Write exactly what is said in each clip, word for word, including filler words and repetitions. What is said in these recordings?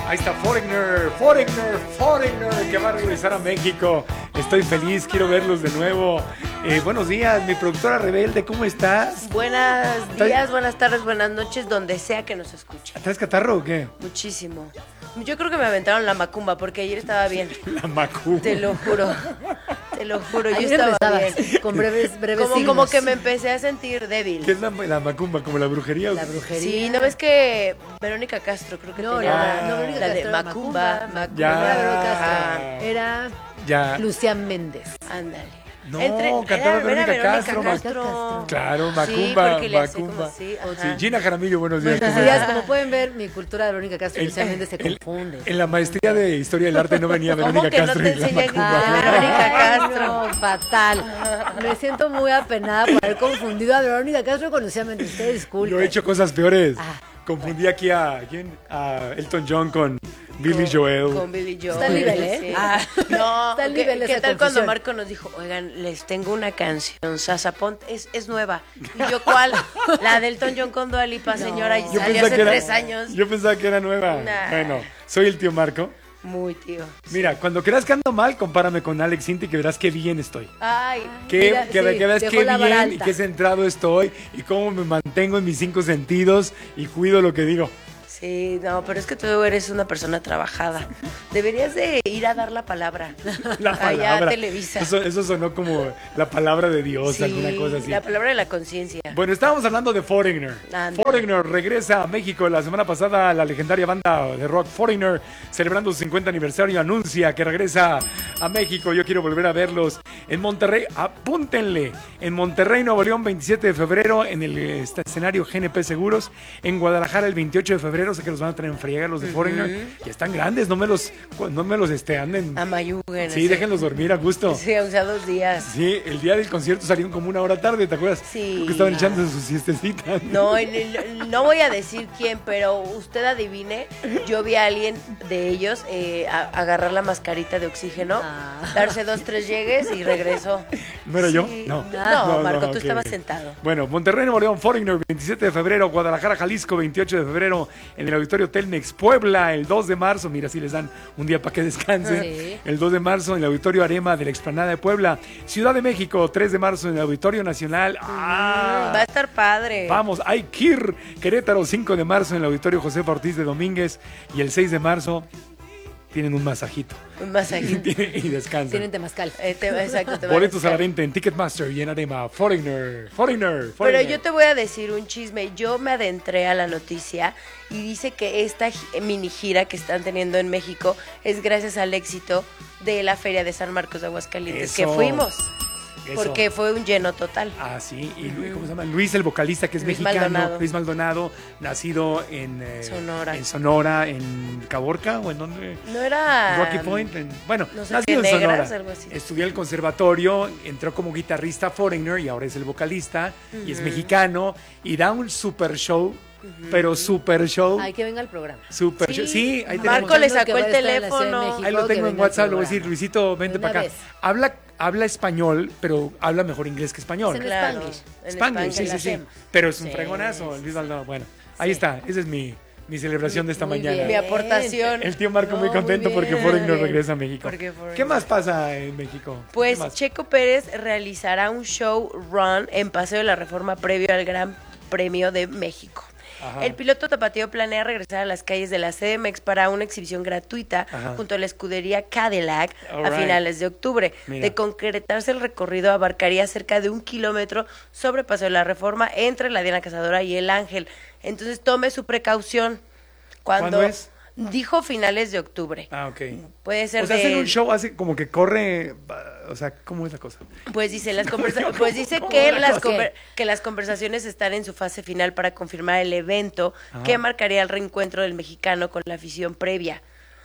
Ahí está Foreigner, Foreigner, Foreigner, que va a regresar a México. Estoy feliz, quiero verlos de nuevo. Eh, buenos días, mi productora rebelde, ¿cómo estás? Buenos días, buenas tardes, buenas noches, donde sea que nos escuchen. ¿Traes catarro o qué? Muchísimo. Yo creo que me aventaron la macumba porque ayer estaba bien. La macumba. Te lo juro. Te lo juro, Ayer yo estaba empezabas bien. con breves, breves Como, signos. como que me empecé a sentir débil. ¿Qué es la, la macumba? ¿Como la brujería? La brujería. Sí, ¿no ves que Verónica Castro creo que No, tenía la, Ah. no, Verónica la de Castro era macumba, macumba. Ya. No era Verónica Ah. Castro, era Ya. Lucía Méndez. Ándale. No, Entre- cantaba era- Verónica era Castro, Verónica Castro. Castro. Claro, Sí, macumba, porque le hace como macumba. así, Sí, ajá. Gina Jaramillo, buenos días. Buenos ¿cómo días, estás? como pueden ver, mi cultura de Verónica Castro y Lucía Méndez se en- confunde. En la maestría de Historia del Arte no venía ¿Cómo Verónica que no Castro te y la enseñan macumba. Ah, Verónica Castro. No, fatal. Me siento muy apenada por haber confundido a Verónica Castro con Lucía Méndez. Usted disculpe. Yo he hecho cosas peores. Ah. Confundí aquí a ¿quién? A Elton John con Billy Con- Joel. Con Billy Joel. Está al nivel, ¿eh? Sí. Ah. No, Está al ¿qué, nivel qué esa tal cuando confusión? Marco nos dijo, oigan, les tengo una canción, Sasa Pont, es, es nueva? Y yo, ¿cuál? La del Elton John con Dua Lipa, señora, y Yo salió pensaba hace que era- tres años. Yo pensaba que era nueva. Nah. Bueno, soy el tío Marco. Muy tío. Mira, cuando creas que ando mal, compárame con Alex Sinti que verás qué bien estoy. Ay, Que, Mira, que, sí, que veas dejó qué la vara bien y alta. qué centrado estoy y cómo me mantengo en mis cinco sentidos y cuido lo que digo. sí, no, pero es que tú eres una persona trabajada. Deberías de ir a dar la palabra. La Allá palabra. a Televisa. Eso, eso sonó como la palabra de Dios, Sí, alguna cosa así. la palabra de la conciencia. Bueno, estábamos hablando de Foreigner. Ándale. Foreigner regresa a México. La semana pasada la legendaria banda de rock Foreigner, celebrando su cincuenta aniversario, anuncia que regresa a México. Yo quiero volver a verlos en Monterrey. Apúntenle. En Monterrey, Nuevo León, veintisiete de febrero, en el eh, este escenario G N P Seguros. En Guadalajara, el veintiocho de febrero. Sé que los van a tener en friega los de Foreigner. Que están grandes, no me los, no me los este, anden. Amayuguen. Sí, déjenlos dormir a gusto. Sí, o sea, dos días. Sí, el día del concierto salieron como una hora tarde, ¿te acuerdas? Sí. Porque estaban echando sus siestecitas. No, y no, no voy a decir quién, pero usted adivine, yo vi a alguien de ellos eh, a- agarrar la mascarita de oxígeno, Ah. darse dos, tres llegues y regresó. ¿No era yo? Sí. No. No, Marco, tú ok, estabas ok. sentado. Bueno, Monterrey, Nuevo León, Foreigner, veintisiete de febrero, Guadalajara, Jalisco, veintiocho de febrero, en el Auditorio Telmex, Puebla, el dos de marzo, mira, si les dan un día para que descansen. Sí. El dos de marzo, en el Auditorio Arema de la Explanada de Puebla, Ciudad de México, tres de marzo, en el Auditorio Nacional. ¡Ah! Va a estar padre. Vamos, hay Kir, Querétaro, cinco de marzo en el Auditorio Josefa Ortiz de Domínguez y el seis de marzo tienen un masajito Un masajito. y descansan. Tienen temazcal. Eh, te- exacto, te van Boletos a la buscar. venta en Ticketmaster y en Arema. Foreigner, Foreigner, Pero Foreigner. yo te voy a decir un chisme. Yo me adentré a la noticia y dice que esta gi- mini gira que están teniendo en México es gracias al éxito de la Feria de San Marcos de Aguascalientes, que Eso. fuimos. Eso. Porque fue un lleno total. Ah, sí. ¿Y Luis, cómo se llama? Luis, el vocalista que es Luis mexicano. Maldonado. Luis Maldonado, nacido en eh, Sonora. En Sonora, en Caborca o en donde. No era... Rocky Point. en- bueno, no sé nacido qué, en Negras, Sonora. algo así. Estudió en el conservatorio, entró como guitarrista Foreigner y ahora es el vocalista y es mexicano y da un super show, pero super show. Hay que venga al programa. Super show. Sí, ahí Marco tenemos. le Que sacó va el a estar en la Ciudad de teléfono. México. Ahí lo que tengo en venga al WhatsApp, le voy a decir, programa. Luisito, vente De una para acá. vez. Habla, habla español, pero habla mejor inglés que español. Es en Claro, Spanglish. en Spanglish, sí, Spanglish. sí, sí. hacemos. Pero es un Sí, fregonazo, sí, Luis sí. Maldonado. Bueno, ahí está. Esa es mi, mi celebración de esta Muy mañana. bien. Mi aportación. El tío Marco No, muy contento muy porque bien. Foreigner Bien. regresa a México. Porque Foreigner. ¿Qué más pasa en México? Pues ¿Qué más? Checo Pérez realizará un show run en Paseo de la Reforma previo al Gran Premio de México. Ajá. El piloto tapatío planea regresar a las calles de la C D M X para una exhibición gratuita Ajá. junto a la escudería Cadillac All a right. finales de octubre. Mira. De concretarse el recorrido abarcaría cerca de un kilómetro sobre Paseo de la Reforma entre la Diana Cazadora y el Ángel. Entonces tome su precaución. Cuando ¿Cuándo es? Dijo finales de octubre. Ah, ok. Puede ser O sea, de... hacer un show así como que corre. O sea, ¿cómo es la cosa? Pues dice las conversa- pues dice ¿Cómo que la las cosa? conver- que las conversaciones están en su fase final para confirmar el evento Ajá. que marcaría el reencuentro del mexicano con la afición previa.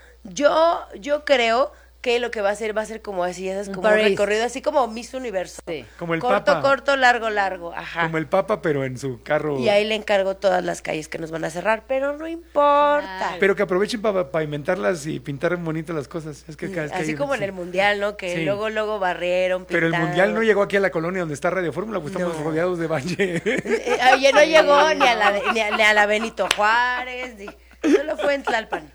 Yo yo creo que lo que va a hacer va a ser como así, esas Un como un parade. recorrido así como Miss Universo. Sí. Como el corto, Papa. corto, largo, largo, ajá. Como el Papa, pero en su carro. Y ahí le encargo todas las calles que nos van a cerrar, pero no importa. Claro. Pero que aprovechen para pavimentarlas y pintar bonitas las cosas. Es que, cada- es que Así hay- como en sí. el mundial, ¿no? Que Sí. luego luego barrieron, Pero el pintaron. mundial no llegó aquí a la colonia donde está Radio Fórmula, pues estamos No. rodeados de valle. Eh, Oye, no llegó ni a la, ni a, ni a la Benito Juárez, ni- solo fue en Tlalpan.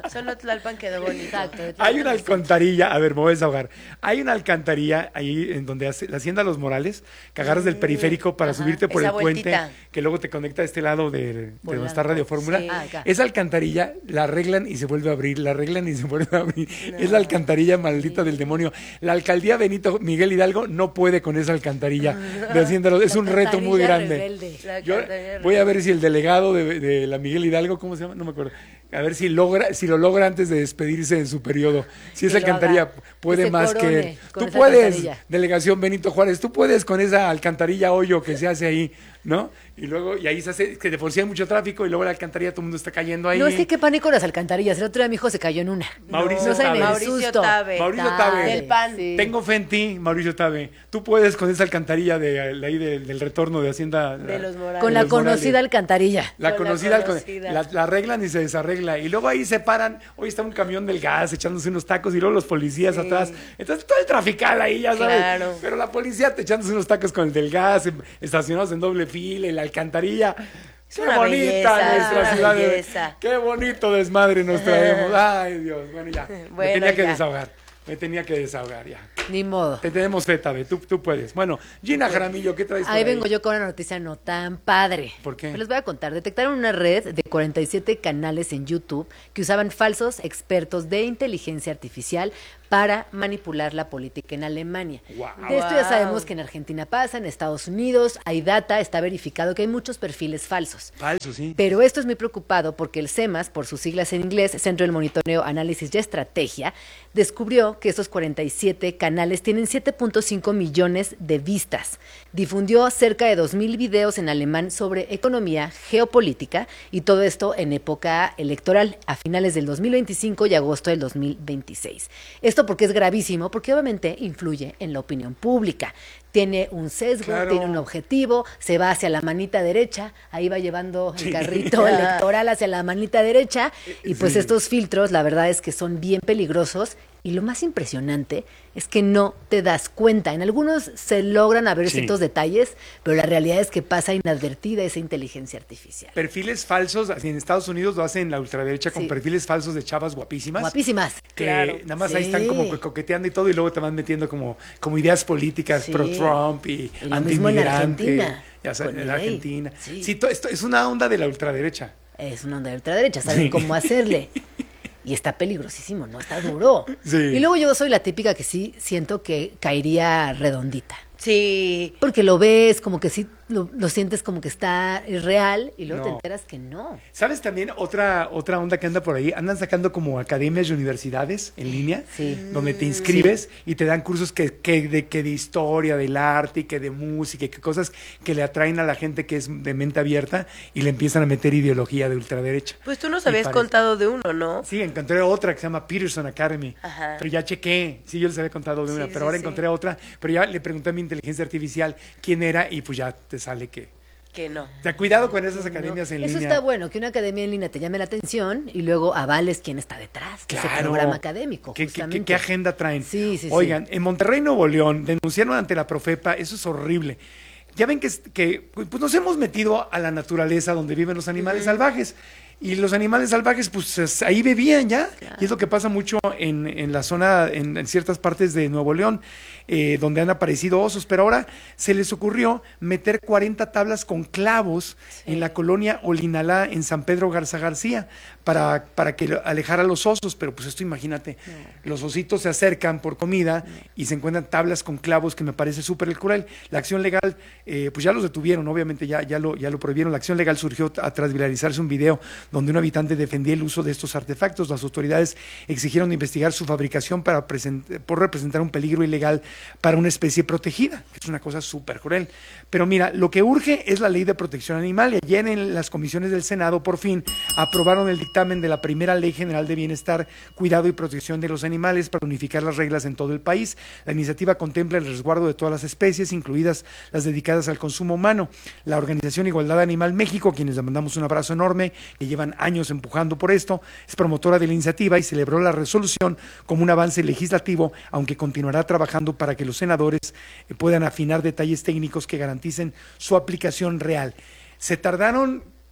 Solo Tlalpan quedó bonito. Exacto. Hay una alcantarilla, a ver, me voy a desahogar. Hay una alcantarilla ahí en donde hace la Hacienda Los Morales, que agarras del periférico para Ajá. subirte por Esa el puente, vueltita. que luego te conecta a este lado de, de Volando. donde está Radio Fórmula. Sí. Ah, acá. Esa alcantarilla la arreglan y se vuelve a abrir, la arreglan y se vuelve a abrir. Es la alcantarilla maldita del demonio. La alcaldía Benito Miguel Hidalgo no puede con esa alcantarilla de Hacienda Los- Es La un reto muy alcantarilla grande. rebelde. La Yo alcantarilla voy a ver rebelde. si el delegado de, de la Miguel Hidalgo, ¿cómo se llama? No me acuerdo. A ver si logra, si lo logra antes de despedirse en su periodo. Si esa Que lo alcantarilla haga. puede Que se más que corone él. con Tú esa puedes, alcantarilla. delegación Benito Juárez, tú puedes con esa alcantarilla hoyo que se hace ahí, ¿no? Y luego, y ahí se hace, que de por sí hay mucho tráfico y luego la alcantarilla todo el mundo está cayendo ahí. No, es que qué pánico las alcantarillas. El otro día mi hijo se cayó en una. Mauricio no saben Tabe. el Mauricio susto. Tabe. Mauricio Tabe. Del pan. Sí. Tengo fe en ti, Mauricio Tabe. Tú puedes con esa alcantarilla de, de ahí de- del retorno de Hacienda. De los Morales. Con de la los Morales. conocida alcantarilla. La Con la conocida, conocida. La, la arreglan y se desarregla. Y luego ahí se paran. Hoy está un camión del gas echándose unos tacos y luego los policías atrás. Entonces todo el trafical ahí, ya sabes. Claro. Pero la policía te echándose unos tacos con el del gas, em- estacionados en doble fila y la alcantarilla. Es Qué una bonita belleza, es nuestra una ciudad. de- belleza. Qué bonito desmadre nos traemos. Ay, Dios. Bueno, ya. Me Bueno, tenía que ya. desahogar. Me tenía que desahogar ya. Ni modo. Te tenemos fe, Tabe. Tú, tú puedes. Bueno, Gina Jaramillo, ¿qué traes por Ahí vengo yo con una noticia no tan padre. ¿Por qué? Me les voy a contar. Detectaron una red de cuarenta y siete canales en YouTube que usaban falsos expertos de inteligencia artificial para manipular la política en Alemania. Guau. De esto ya Guau. sabemos que en Argentina pasa, en Estados Unidos hay data, está verificado que hay muchos perfiles falsos. Falso, sí. Pero esto es muy preocupado porque el CEMAS, por sus siglas en inglés, Centro del Monitoreo, Análisis y Estrategia, descubrió que estos cuarenta y siete canales tienen siete punto cinco millones de vistas. Difundió cerca de dos mil videos en alemán sobre economía, geopolítica y todo esto en época electoral, a finales del dos mil veinticinco y agosto del dos mil veintiséis. Esto porque es gravísimo, porque obviamente influye en la opinión pública. Tiene un sesgo, Claro. tiene un objetivo, se va hacia la manita derecha, ahí va llevando el carrito electoral hacia la manita derecha, y pues Sí. estos filtros, la verdad es que son bien peligrosos, y lo más impresionante es que no te das cuenta. En algunos se logran a ver Sí. ciertos detalles, pero la realidad es que pasa inadvertida esa inteligencia artificial. Perfiles falsos, así en Estados Unidos lo hacen la ultraderecha con Sí. perfiles falsos de chavas guapísimas. Guapísimas. Que Claro. nada más ahí Sí. están como que coqueteando y todo, y luego te van metiendo como, como ideas políticas Sí. pro-Trump y, Y lo mismo en anti-inmigrante. Argentina, Ya sabes, con en Milei. Argentina. Sí. Sí, to- esto es una onda de la ultraderecha. Es una onda de ultraderecha, saben Sí. cómo hacerle. Y está peligrosísimo, ¿no? Está duro. Sí. Y luego yo soy la típica que sí siento que caería redondita. Sí. Porque lo ves, como que sí, lo, lo sientes como que está es real y luego te No. enteras que no. ¿Sabes también otra, otra onda que anda por ahí? Andan sacando como academias y universidades en línea, Sí. donde te inscribes y te dan cursos que, que, de, que de historia, del arte y que de música y que cosas que le atraen a la gente que es de mente abierta y le empiezan a meter ideología de ultraderecha. Pues tú nos Y habías parece- contado de uno, ¿no? Sí, encontré otra que se llama Peterson Academy, Ajá. pero ya chequé, sí, yo les había contado de Sí, una, sí, pero ahora sí. encontré otra, pero ya le pregunté a mi inteligencia artificial quién era y pues ya te sale que... Que no. O sea, cuidado con esas academias en Eso línea. está bueno, que una academia en línea te llame la atención y luego avales quién está detrás de ese Claro. programa académico. ¿Qué, qué- justamente. qué- qué agenda traen? Sí, sí, sí. Oigan, en Monterrey, Nuevo León, denunciaron ante la Profepa, eso es horrible. Ya ven que, es- que pues nos hemos metido a la naturaleza donde viven los animales salvajes. Y los animales salvajes, pues es- ahí bebían ya. Y es lo que pasa mucho en, en la zona, en, en ciertas partes de Nuevo León, eh, donde han aparecido osos. Pero ahora se les ocurrió meter cuarenta tablas con clavos en la colonia Olinalá, en San Pedro Garza García, para, para que alejara a los osos. Pero pues esto imagínate, los ositos se acercan por comida y se encuentran tablas con clavos, que me parece súper cruel. La acción legal, eh, pues ya los detuvieron, obviamente ya, ya, lo, ya lo prohibieron. La acción legal surgió a- tras viralizarse un video donde un habitante defendía el uso de estos artefactos. Las autoridades exigieron investigar su fabricación para present- por representar un peligro ilegal para una especie protegida, que es una cosa súper cruel. Pero mira, lo que urge es la ley de protección animal. Y ayer en las comisiones del Senado, por fin, aprobaron el dictamen de la primera Ley General de Bienestar, Cuidado y Protección de los Animales para unificar las reglas en todo el país. La iniciativa contempla el resguardo de todas las especies, incluidas las dedicadas al consumo humano. La Organización Igualdad Animal México, quienes le mandamos un abrazo enorme, que llevan años empujando por esto, es promotora de la iniciativa y celebró la resolución como un avance legislativo, aunque continuará trabajando para que los senadores eh, puedan afinar detalles técnicos que garanticen su aplicación real. Se tardaron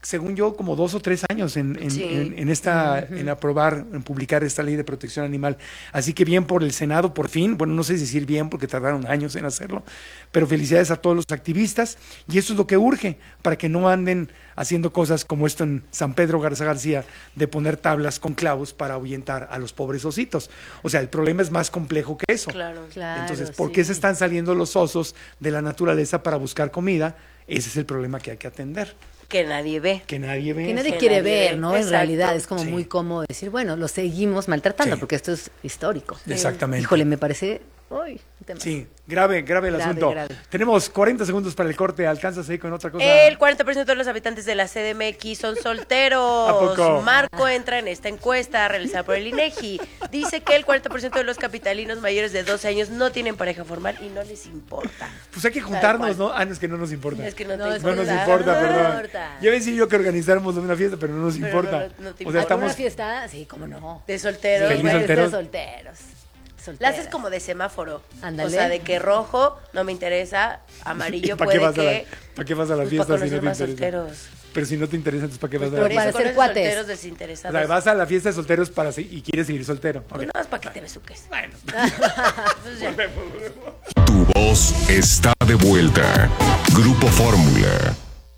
según yo, como dos o tres años en, en, Sí. en, en esta, uh-huh. en aprobar, en publicar esta ley de protección animal. Así que bien por el Senado, por fin. Bueno, no sé decir bien porque tardaron años en hacerlo, pero felicidades a todos los activistas. Y eso es lo que urge para que no anden haciendo cosas como esto en San Pedro Garza García, de poner tablas con clavos para ahuyentar a los pobres ositos. O sea, el problema es más complejo que eso. Claro, claro. Entonces, ¿por sí. qué se están saliendo los osos de la naturaleza para buscar comida? Ese es el problema que hay que atender. Que nadie ve. Que nadie ve. Que nadie Que quiere nadie ver, ve. ¿no? Exacto. En realidad es como Sí. muy cómodo decir, bueno, lo seguimos maltratando Sí. porque esto es histórico. Exactamente. Híjole, me parece... Uy, un tema. Sí, grave, grave el Grave, asunto. grave. Tenemos cuarenta segundos para el corte. ¿Alcanzas ahí con otra cosa? El cuarenta por ciento de los habitantes de la C D M X son solteros. ¿A poco? Marco entra en esta encuesta realizada por el INEGI. Dice que el cuarenta por ciento de los capitalinos mayores de doce años no tienen pareja formal y no les importa. Pues hay que Tal juntarnos, cual. ¿no? Ah, no, es que no nos importa. Es que no, No, te es No nos importa. importa, no perdón. importa. Ya ves, yo que organizáramos una fiesta, pero no nos Pero importa. no- no te o sea, importa. estamos... ¿Una fiesta? Sí, cómo no. De solteros. Feliz bueno, solteros. solteros. La Solteras. haces como de semáforo. Ándale. O sea, de que rojo no me interesa, amarillo ¿Para puede qué vas a la, que... ¿para qué vas a la pues, fiesta para si no te conocer más interesa? solteros. Pero si no te interesa, entonces ¿para qué vas a Por la Pero eso para fiesta? ser conoces cuates. solteros O desinteresados. sea, vas a la fiesta de solteros para se- y quieres seguir soltero. Ok. Pues nada más para que te besuques. Bueno. Pues ya. Tu voz está de vuelta. Grupo Fórmula.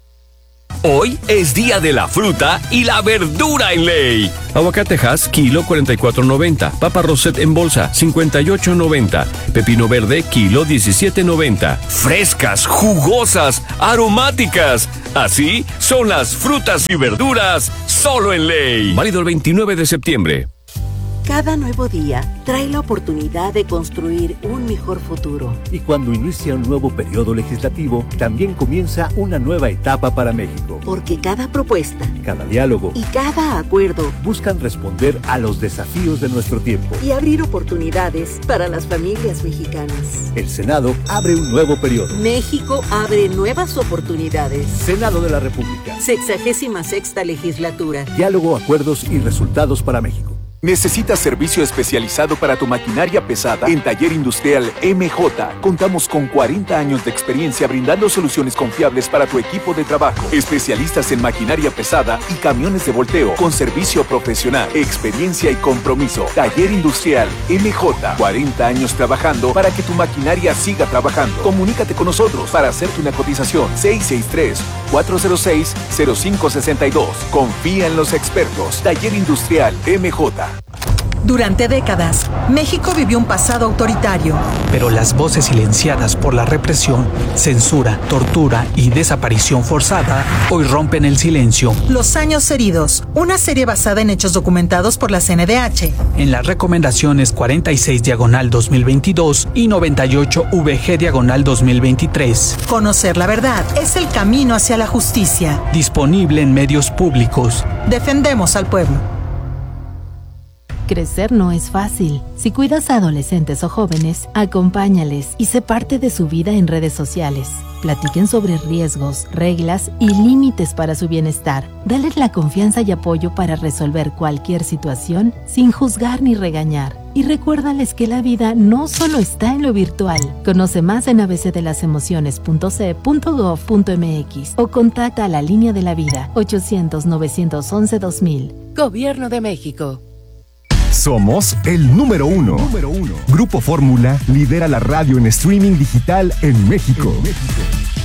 Hoy es día de la fruta y la verdura en ley. Aguacatejas, kilo cuarenta y cuatro noventa. Papa Rosette en bolsa, cincuenta y ocho noventa. Pepino verde, kilo diecisiete noventa. Frescas, jugosas, aromáticas. Así son las frutas y verduras solo en ley. Válido el veintinueve de septiembre. Cada nuevo día trae la oportunidad de construir un mejor futuro. Y cuando inicia un nuevo periodo legislativo, también comienza una nueva etapa para México. Porque cada propuesta Cada diálogo y cada acuerdo buscan responder a los desafíos de nuestro tiempo. y abrir oportunidades para las familias mexicanas. El Senado abre un nuevo periodo. México abre nuevas oportunidades. Senado de la República. Sexagésima sexta legislatura. Diálogo, acuerdos y resultados para México. ¿Necesitas servicio especializado para tu maquinaria pesada? En Taller Industrial M J contamos con cuarenta años de experiencia brindando soluciones confiables para tu equipo de trabajo. Especialistas en maquinaria pesada y camiones de volteo con servicio profesional, experiencia y compromiso. Taller Industrial M J, cuarenta años trabajando para que tu maquinaria siga trabajando. Comunícate con nosotros para hacerte una cotización. seis seis tres, cuatro cero seis, cero cinco seis dos. Confía en los expertos. Taller Industrial M J. Durante décadas, México vivió un pasado autoritario. Pero las voces silenciadas por la represión, censura, tortura y desaparición forzada hoy rompen el silencio. Los años heridos, una serie basada en hechos documentados por la C N D H. En las recomendaciones cuarenta y seis diagonal dos mil veintidós y noventa y ocho V G diagonal dos mil veintitrés. Conocer la verdad es el camino hacia la justicia. Disponible en medios públicos. Defendemos al pueblo. Crecer no es fácil. Si cuidas a adolescentes o jóvenes, acompáñales y sé parte de su vida en redes sociales. Platiquen sobre riesgos, reglas y límites para su bienestar. Dales la confianza y apoyo para resolver cualquier situación sin juzgar ni regañar. Y recuérdales que la vida no solo está en lo virtual. Conoce más en a b c de las emociones punto c e punto gov punto m x o contacta a la Línea de la Vida ochocientos, novecientos once, dos mil. Gobierno de México. Somos el número uno. Número uno. Grupo Fórmula lidera la radio en streaming digital en México. En México.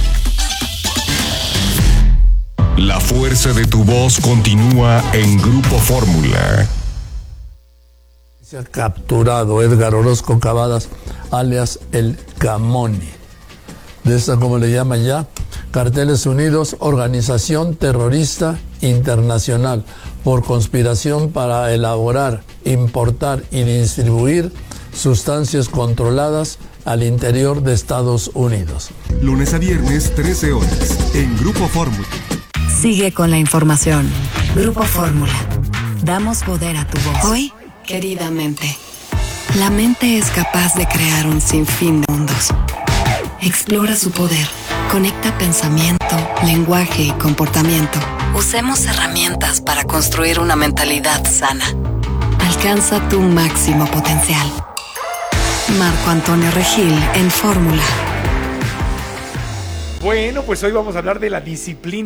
La fuerza de tu voz continúa en Grupo Fórmula. Se ha capturado Edgar Orozco Cavadas, alias El Camoni. De esta, como le llaman ya, Carteles Unidos, organización terrorista internacional, por conspiración para elaborar, importar y distribuir sustancias controladas al interior de Estados Unidos. Lunes a viernes, trece horas, en Grupo Fórmula. Sigue con la información. Grupo Fórmula. Damos poder a tu voz. Hoy, querida mente. La mente es capaz de crear un sinfín de mundos. Explora su poder. Conecta pensamiento, lenguaje y comportamiento. Usemos herramientas para construir una mentalidad sana. Alcanza tu máximo potencial. Marco Antonio Regil en Fórmula. Bueno, pues hoy vamos a hablar de la disciplina.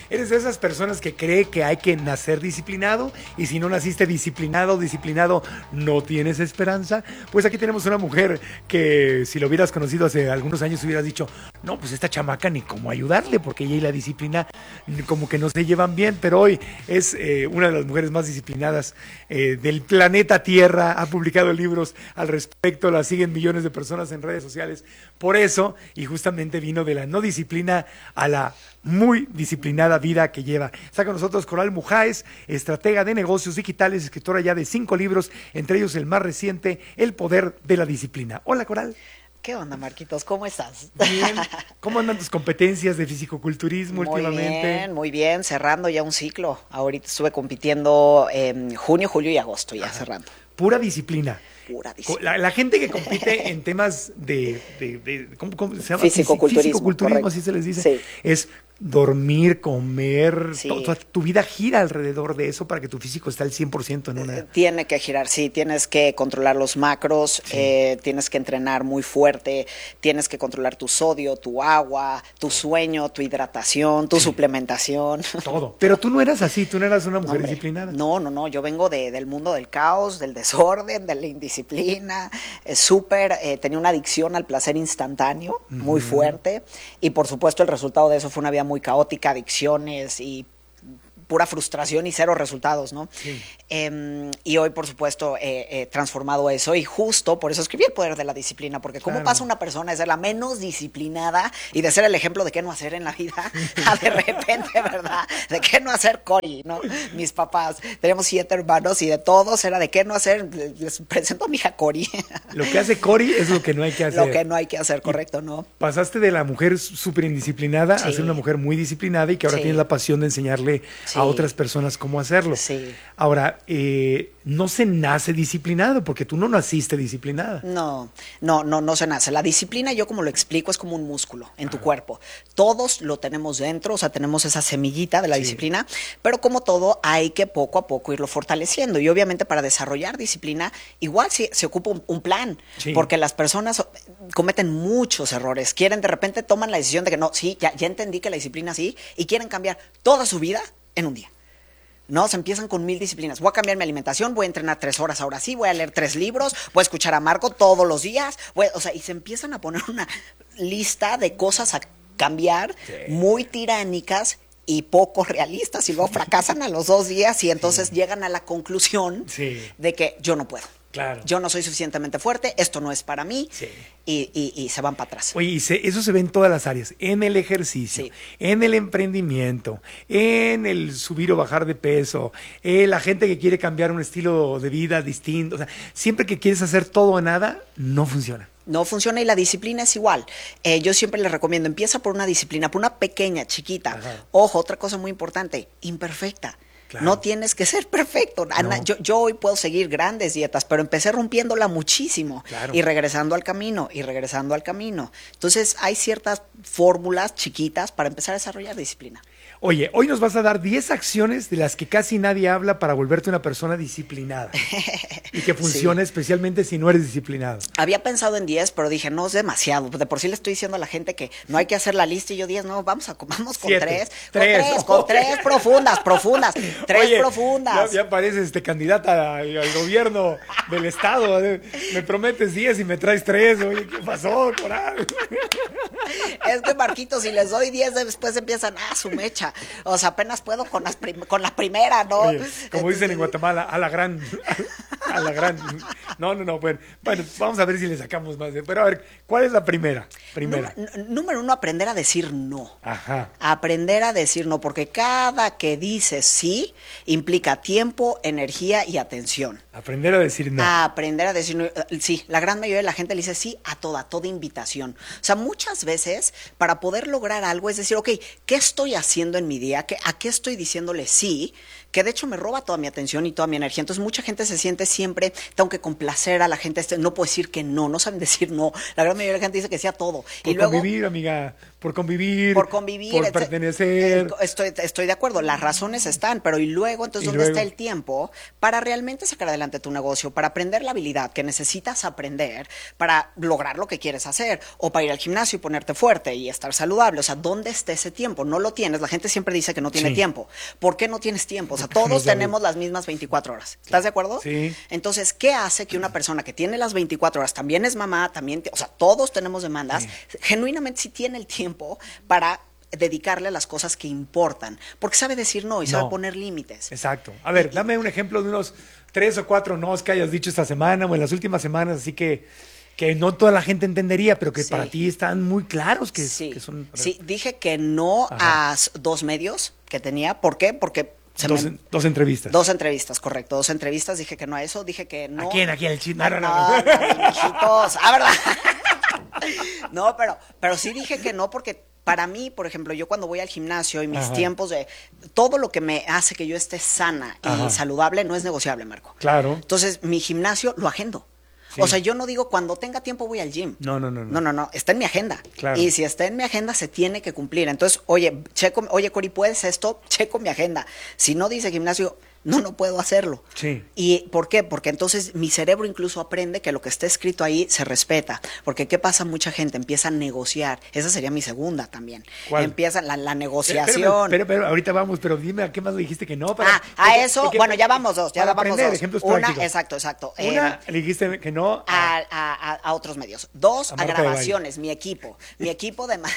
¿Eres de esas personas que cree que hay que nacer disciplinado? Y si no naciste disciplinado, disciplinado, ¿no tienes esperanza? Pues aquí tenemos una mujer que si lo hubieras conocido hace algunos años hubieras dicho, no, pues esta chamaca ni cómo ayudarle, porque ella y la disciplina como que no se llevan bien, pero hoy es eh, una de las mujeres más disciplinadas eh, del planeta Tierra, ha publicado libros al respecto, la siguen millones de personas en redes sociales, por eso, y justamente vino de la no disciplina a la muy disciplinada vida que lleva. Está con nosotros Coral Mujáez, estratega de negocios digitales, escritora ya de cinco libros, entre ellos el más reciente, El poder de la disciplina. Hola, Coral. ¿Qué onda, Marquitos? ¿Cómo estás? Bien. ¿Cómo andan tus competencias de fisicoculturismo muy últimamente? Muy bien, muy bien, cerrando ya un ciclo. Ahorita estuve compitiendo en junio, julio y agosto, ya Ajá. cerrando. Pura disciplina. Pura disciplina. La, la gente que compite en temas de, de, de ¿cómo, cómo se llama? Fisicoculturismo. Fisicoculturismo, así se les dice. Sí. Es dormir, comer, sí. to, to, tu vida gira alrededor de eso para que tu físico esté al cien por ciento en una... Tiene que girar, sí, tienes que controlar los macros, sí. eh, tienes que entrenar muy fuerte, tienes que controlar tu sodio, tu agua, tu sueño, tu hidratación, tu sí. suplementación. Todo. Pero tú no eras así, tú no eras una mujer no, disciplinada. No, no, no, yo vengo de, del mundo del caos, del desorden, de la indisciplina, eh, súper, eh, tenía una adicción al placer instantáneo, uh-huh. muy fuerte, y por supuesto el resultado de eso fue una vida muy caótica, adicciones y pura frustración y cero resultados, ¿no? Sí. Eh, y hoy, por supuesto, he eh, eh, transformado eso y justo por eso escribí El poder de la disciplina, porque cómo claro. pasa una persona de ser la menos disciplinada y de ser el ejemplo de qué no hacer en la vida a de repente, ¿verdad? De qué no hacer Cory, ¿no? Mis papás, tenemos siete hermanos y de todos era de qué no hacer, les presento a mi hija Cory. Lo que hace Cory es lo que no hay que hacer. Lo que no hay que hacer, correcto, ¿no? Pasaste de la mujer súper indisciplinada sí. a ser una mujer muy disciplinada y que ahora sí. tienes la pasión de enseñarle sí. a otras personas cómo hacerlo. Sí. Ahora, eh, no se nace disciplinado porque tú no naciste disciplinada. No, no, no, no se nace. La disciplina, yo como lo explico, es como un músculo en tu Ajá. cuerpo. Todos lo tenemos dentro, o sea, tenemos esa semillita de la sí. disciplina, pero como todo, hay que poco a poco irlo fortaleciendo. Y obviamente para desarrollar disciplina, igual se, se ocupa un, un plan, sí. porque las personas cometen muchos errores. Quieren, de repente toman la decisión de que no, sí, ya, ya entendí que la disciplina sí, y quieren cambiar toda su vida en un día. No, se empiezan con mil disciplinas. Voy a cambiar mi alimentación, voy a entrenar tres horas ahora sí, voy a leer tres libros, voy a escuchar a Marco todos los días. Voy, o sea, y se empiezan a poner una lista de cosas a cambiar sí. muy tiránicas y poco realistas y luego fracasan a los dos días y entonces sí. llegan a la conclusión sí. de que yo no puedo. Claro. Yo no soy suficientemente fuerte, esto no es para mí sí. y, y, y se van para atrás. Oye, y se, eso se ve en todas las áreas, en el ejercicio, sí. en el emprendimiento, en el subir o bajar de peso, en la gente que quiere cambiar un estilo de vida distinto. O sea, siempre que quieres hacer todo o nada, no funciona. No funciona y la disciplina es igual. Eh, yo siempre les recomiendo, empieza por una disciplina, por una pequeña, chiquita. Ajá. Ojo, otra cosa muy importante, imperfecta. Claro. No tienes que ser perfecto. No. Yo, yo hoy puedo seguir grandes dietas, pero empecé rompiéndola muchísimo claro. y regresando al camino y regresando al camino. Entonces hay ciertas fórmulas chiquitas para empezar a desarrollar disciplina. Oye, hoy nos vas a dar diez acciones de las que casi nadie habla para volverte una persona disciplinada y que funcione sí. especialmente si no eres disciplinado. Había pensado en diez, pero dije, no, es demasiado. De por sí le estoy diciendo a la gente que no hay que hacer la lista y yo diez, no, vamos, a, vamos con Siete. tres. Con tres, tres con oh. tres profundas, profundas. Tres Oye, profundas. Ya, ya pareces este, candidata al, al gobierno del estado. Me prometes diez y me traes tres. Oye, ¿qué pasó, Coral? Es que, Marquito, si les doy diez, después empiezan, ah, su mecha. O sea, apenas puedo con, las prim- con la primera, ¿no? Oye, como dicen en Guatemala, a la gran, a la gran. No, no, no, bueno, bueno, vamos a ver si le sacamos más. Pero a ver, ¿cuál es la primera? Primera. Número, número uno, aprender a decir no. Ajá. Aprender a decir no, porque cada que dices sí implica tiempo, energía y atención. Aprender a decir no. Aprender a decir no. Sí, la gran mayoría de la gente le dice sí a toda, a toda invitación. O sea, muchas veces para poder lograr algo es decir, ok, ¿qué estoy haciendo en mi día? ¿Qué, ¿A qué estoy diciéndole sí? Que de hecho me roba toda mi atención y toda mi energía. Entonces mucha gente se siente siempre, tengo que complacer complacer a la gente, este, no puedo decir que no, no saben decir no. La gran mayoría de la gente dice que sí a todo. Por y luego, convivir, amiga, por convivir. Por convivir. Por etc. pertenecer. Estoy, estoy de acuerdo, las razones están, pero y luego, entonces, Y ¿dónde luego. está el tiempo para realmente sacar adelante tu negocio, para aprender la habilidad que necesitas aprender para lograr lo que quieres hacer, o para ir al gimnasio y ponerte fuerte y estar saludable? O sea, ¿dónde está ese tiempo? No lo tienes. La gente siempre dice que no tiene Sí. tiempo. ¿Por qué no tienes tiempo? O sea, Porque no todos sabes. tenemos las mismas veinticuatro horas. ¿Estás de acuerdo? Sí. Entonces, ¿qué hace que una persona que tiene las veinticuatro horas, también es mamá, también, te- o sea, todos tenemos demandas, Sí. genuinamente sí tiene el tiempo para dedicarle a las cosas que importan, porque sabe decir no y sabe No. poner límites. Exacto. A ver, dame un ejemplo de unos tres o cuatro nos que hayas dicho esta semana o en las últimas semanas, así que, que no toda la gente entendería, pero que Sí. para ti están muy claros que, Sí, que son... sí, dije que no Ajá. a s- dos medios que tenía. ¿Por qué? Porque se Dos, me- dos entrevistas. Dos entrevistas, correcto. Dos entrevistas, dije que no a eso, dije que no. ¿A quién? ¿A quién? El chisme. No, No, no, no, no. no, mijitos. Ah, ¿verdad? No, pero, pero sí dije que no porque para mí, por ejemplo, yo cuando voy al gimnasio y mis Ajá. tiempos de todo lo que me hace que yo esté sana y Ajá. saludable no es negociable, Marco. Claro. Entonces, mi gimnasio lo agendo. Sí. O sea, yo no digo cuando tenga tiempo voy al gym. No, no, no, no. No, no, no, está en mi agenda. Claro. Y si está en mi agenda, se tiene que cumplir. Entonces, oye, checo, oye, Cori, ¿puedes esto? Checo mi agenda. Si no dice gimnasio, no, no puedo hacerlo. Sí. ¿Y por qué? Porque entonces mi cerebro incluso aprende que lo que está escrito ahí se respeta. Porque ¿qué pasa? Mucha gente empieza a negociar. Esa sería mi segunda también. ¿Cuál? Empieza la, la Espérame, negociación. Pero, pero ahorita vamos, pero dime a qué más le dijiste que no. Para, ah, a eso, bueno, ya vamos dos, ya para vamos aprender, dos. ejemplos Una, prácticos. exacto, exacto. Una, Eh, le dijiste que no. a, a- a- a otros medios. Dos, A a, Marta de grabaciones, mi equipo. Mi equipo de...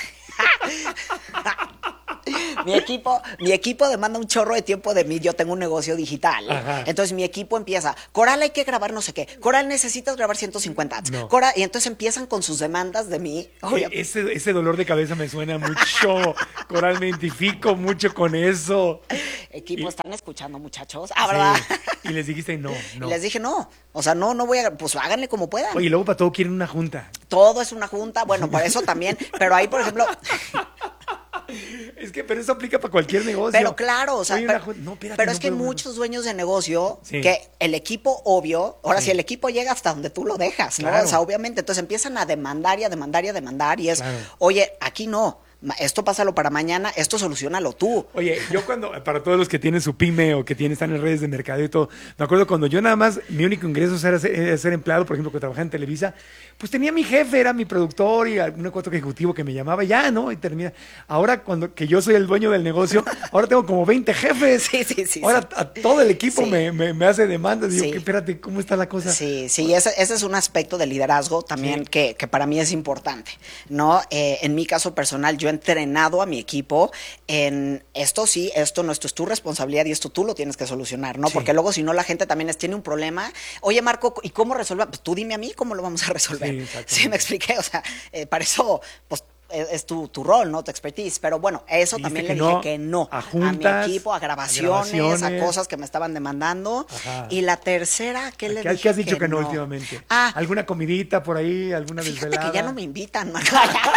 mi equipo, mi equipo demanda un chorro de tiempo de mí. Yo tengo un negocio digital. Ajá. Entonces mi equipo empieza, Coral, hay que grabar no sé qué. Coral, necesitas grabar ciento cincuenta ads. No. Coral, y entonces empiezan con sus demandas de mí. Oye, E- Ese, ese dolor de cabeza me suena mucho. Coral, me identifico mucho con eso. equipo, y- ¿están escuchando, muchachos? Ah, ¿verdad? Sí. Y les dijiste no, no. Y les dije, no. O sea, no, no voy a... Pues háganle como puedan. Oye, luego para todo quieren una junta. Todo es una junta. Bueno, para eso también. Pero ahí, por ejemplo... Es que, pero eso aplica para cualquier negocio. Pero claro, o sea, Oye, pero, una jun- no, espérate, pero no es que hay puedo- muchos dueños de negocio Sí. que el equipo, obvio, ahora Sí. si el equipo llega hasta donde tú lo dejas, ¿no? Claro. O sea, obviamente, entonces empiezan a demandar y a demandar y a demandar y es, Claro. oye, aquí no, ma- esto pásalo para mañana, esto solucionalo tú. Oye, yo cuando, para todos los que tienen su pyme o que tienen, están en redes de mercado y todo, me acuerdo cuando yo nada más, mi único ingreso era ser, era ser empleado, por ejemplo, que trabajaba en Televisa, pues tenía mi jefe, era mi productor y algún cuatro ejecutivo que me llamaba, ya, ¿no? Y termina. Ahora, cuando que yo soy el dueño del negocio, ahora tengo como veinte jefes. Sí, sí, sí. Ahora sí. a todo el equipo Sí. me, me, me hace demandas. Digo, Sí. que, espérate, ¿cómo está la cosa? Sí, sí, ese, ese es un aspecto de liderazgo también Sí. que, que para mí es importante, ¿no? Eh, en mi caso personal, yo he entrenado a mi equipo en esto sí, esto no, esto es tu responsabilidad y esto tú lo tienes que solucionar, ¿no? Sí. Porque luego si no la gente también es, tiene un problema. Oye, Marco, ¿y cómo resolver? Pues tú dime a mí cómo lo vamos a resolver. Sí, exactamente. Sí, me expliqué, o sea, eh, para eso, pues es, es tu, tu rol, ¿no? Tu expertise. Pero bueno, eso Dijiste también que le dije no que no. a juntas, mi equipo, a a grabaciones, a, grabaciones. cosas que me estaban demandando. Ajá. Y la tercera, ¿qué le ¿Qué, dije? qué has dicho que, no últimamente? Ah, ¿Alguna comidita por ahí? ¿Alguna fíjate desvelada? que ya no me invitan, Marco.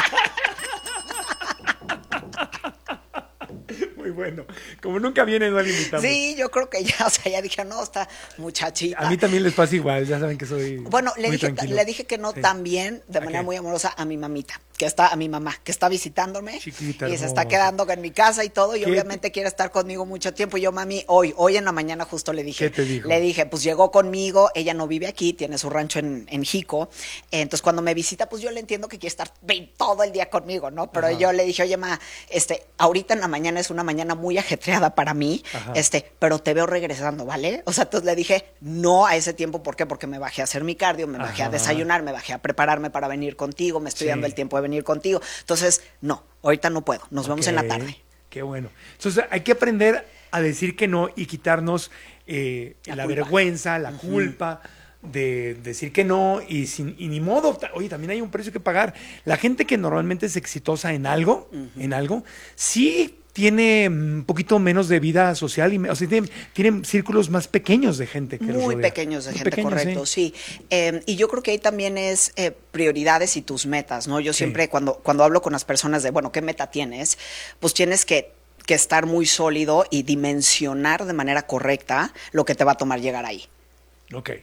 Muy bueno. Como nunca viene, no le invitamos. Sí, yo creo que ya, o sea, ya dije, no, esta muchachita. A mí también les pasa igual, ya saben que soy Bueno, le muy dije, tranquilo. le dije que no Sí. también, de ¿A manera qué? muy amorosa, a mi mamita, que está, a mi mamá, que está visitándome Chiquita, y se hermosa. está quedando en mi casa y todo, y ¿Qué obviamente quiere estar conmigo mucho tiempo. Y yo, mami, hoy, hoy en la mañana justo le dije, ¿Qué te dijo? le dije, pues llegó conmigo, ella no vive aquí, tiene su rancho en, en Jico, entonces cuando me visita, pues yo le entiendo que quiere estar ve- todo el día conmigo, ¿no? Pero Ajá. yo le dije, oye, ma, este, ahorita en la mañana es una mañana muy ajetreada para mí, Ajá. este, pero te veo regresando, ¿vale? O sea, entonces le dije, no a ese tiempo, ¿por qué? Porque me bajé a hacer mi cardio, me bajé a Ajá. desayunar, me bajé a prepararme para venir contigo, me estoy Sí. dando el tiempo de venir contigo. Entonces, no, ahorita no puedo, nos vemos en la Ok, tarde. Qué bueno. Entonces hay que aprender a decir que no y quitarnos eh, La la, culpa. vergüenza, la culpa de decir que no y, sin, y ni modo. Ta- Oye, también hay un precio que pagar. La gente que normalmente es exitosa en algo, en algo, sí tiene un poquito menos de vida social y me- o sea, tiene, tiene círculos más pequeños de gente que los Muy rodea. pequeños de Muy gente, pequeños, correcto, sí. Eh, y yo creo que ahí también es eh, prioridades y tus metas, ¿no? Yo Sí. siempre cuando, cuando hablo con las personas de, bueno, ¿qué meta tienes? Pues tienes que, que estar muy sólido y dimensionar de manera correcta lo que te va a tomar llegar ahí. Ok.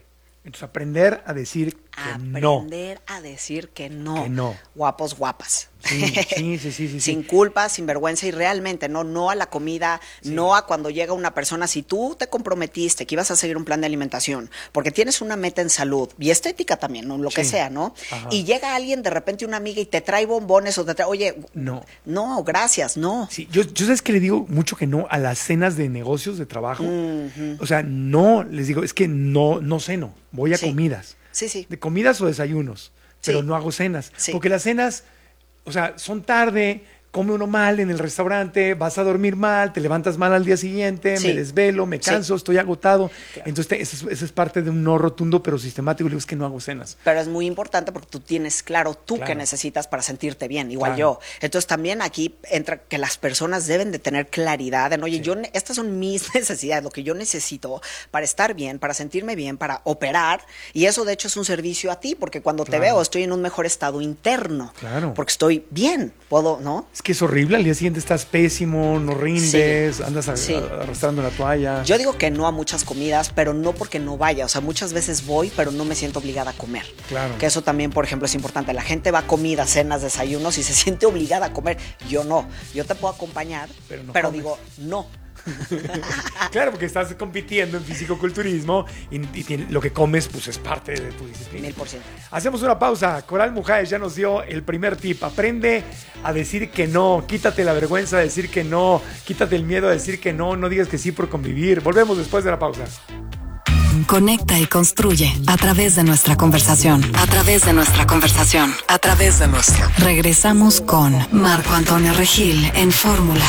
Entonces, aprender a decir que aprender no. Aprender a decir que no. Que no. Guapos, guapas. Sí, sí, sí, sí, sí. Sin culpa, sin vergüenza y realmente no, no a la comida, sí. no a cuando llega una persona. Si tú te comprometiste que ibas a seguir un plan de alimentación, porque tienes una meta en salud y estética también, ¿no? Lo sí. que sea, ¿no? Ajá. Y llega alguien, de repente una amiga y te trae bombones o te trae, oye, no, no, gracias, no. Sí, yo, yo sabes que le digo mucho que no a las cenas de negocios de trabajo. Uh-huh. O sea, no, les digo, es que no, no ceno, voy a sí. comidas. Sí, sí. De comidas o desayunos, pero sí. no hago cenas. Sí. Porque las cenas, o sea, son tarde, come uno mal en el restaurante, vas a dormir mal, te levantas mal al día siguiente, sí. me desvelo, me canso, sí. estoy agotado. Claro. Entonces, te, eso, es, eso es parte de un no rotundo, pero sistemático. Le digo, es que no hago cenas. Pero es muy importante porque tú tienes claro tú claro. qué necesitas para sentirte bien, igual claro. yo. Entonces, también aquí entra que las personas deben de tener claridad en, oye, sí. yo estas son mis necesidades, lo que yo necesito para estar bien, para sentirme bien, para operar. Y eso, de hecho, es un servicio a ti, porque cuando claro. te veo estoy en un mejor estado interno. Claro. Porque estoy bien, puedo, ¿no? Es que es horrible, al día siguiente estás pésimo, no rindes, sí, andas a, sí. a, arrastrando la toalla. Yo digo que no a muchas comidas, pero no porque no vaya. O sea, muchas veces voy, pero no me siento obligada a comer. Claro. Que eso también, por ejemplo, es importante. La gente va a comidas, cenas, desayunos y se siente obligada a comer. Yo no. Yo te puedo acompañar, pero, no pero digo, no. Claro, porque estás compitiendo en fisicoculturismo y, y tiene, lo que comes pues es parte de tu disciplina. Mil por ciento. Hacemos una pausa. Coral Mujáez ya nos dio el primer tip. Aprende a decir que no. Quítate la vergüenza de decir que no. Quítate el miedo a decir que no. No digas que sí por convivir. Volvemos después de la pausa. Conecta y construye a través de nuestra conversación. A través de nuestra conversación. A través de nuestra. Regresamos con Marco Antonio Regil en Fórmula.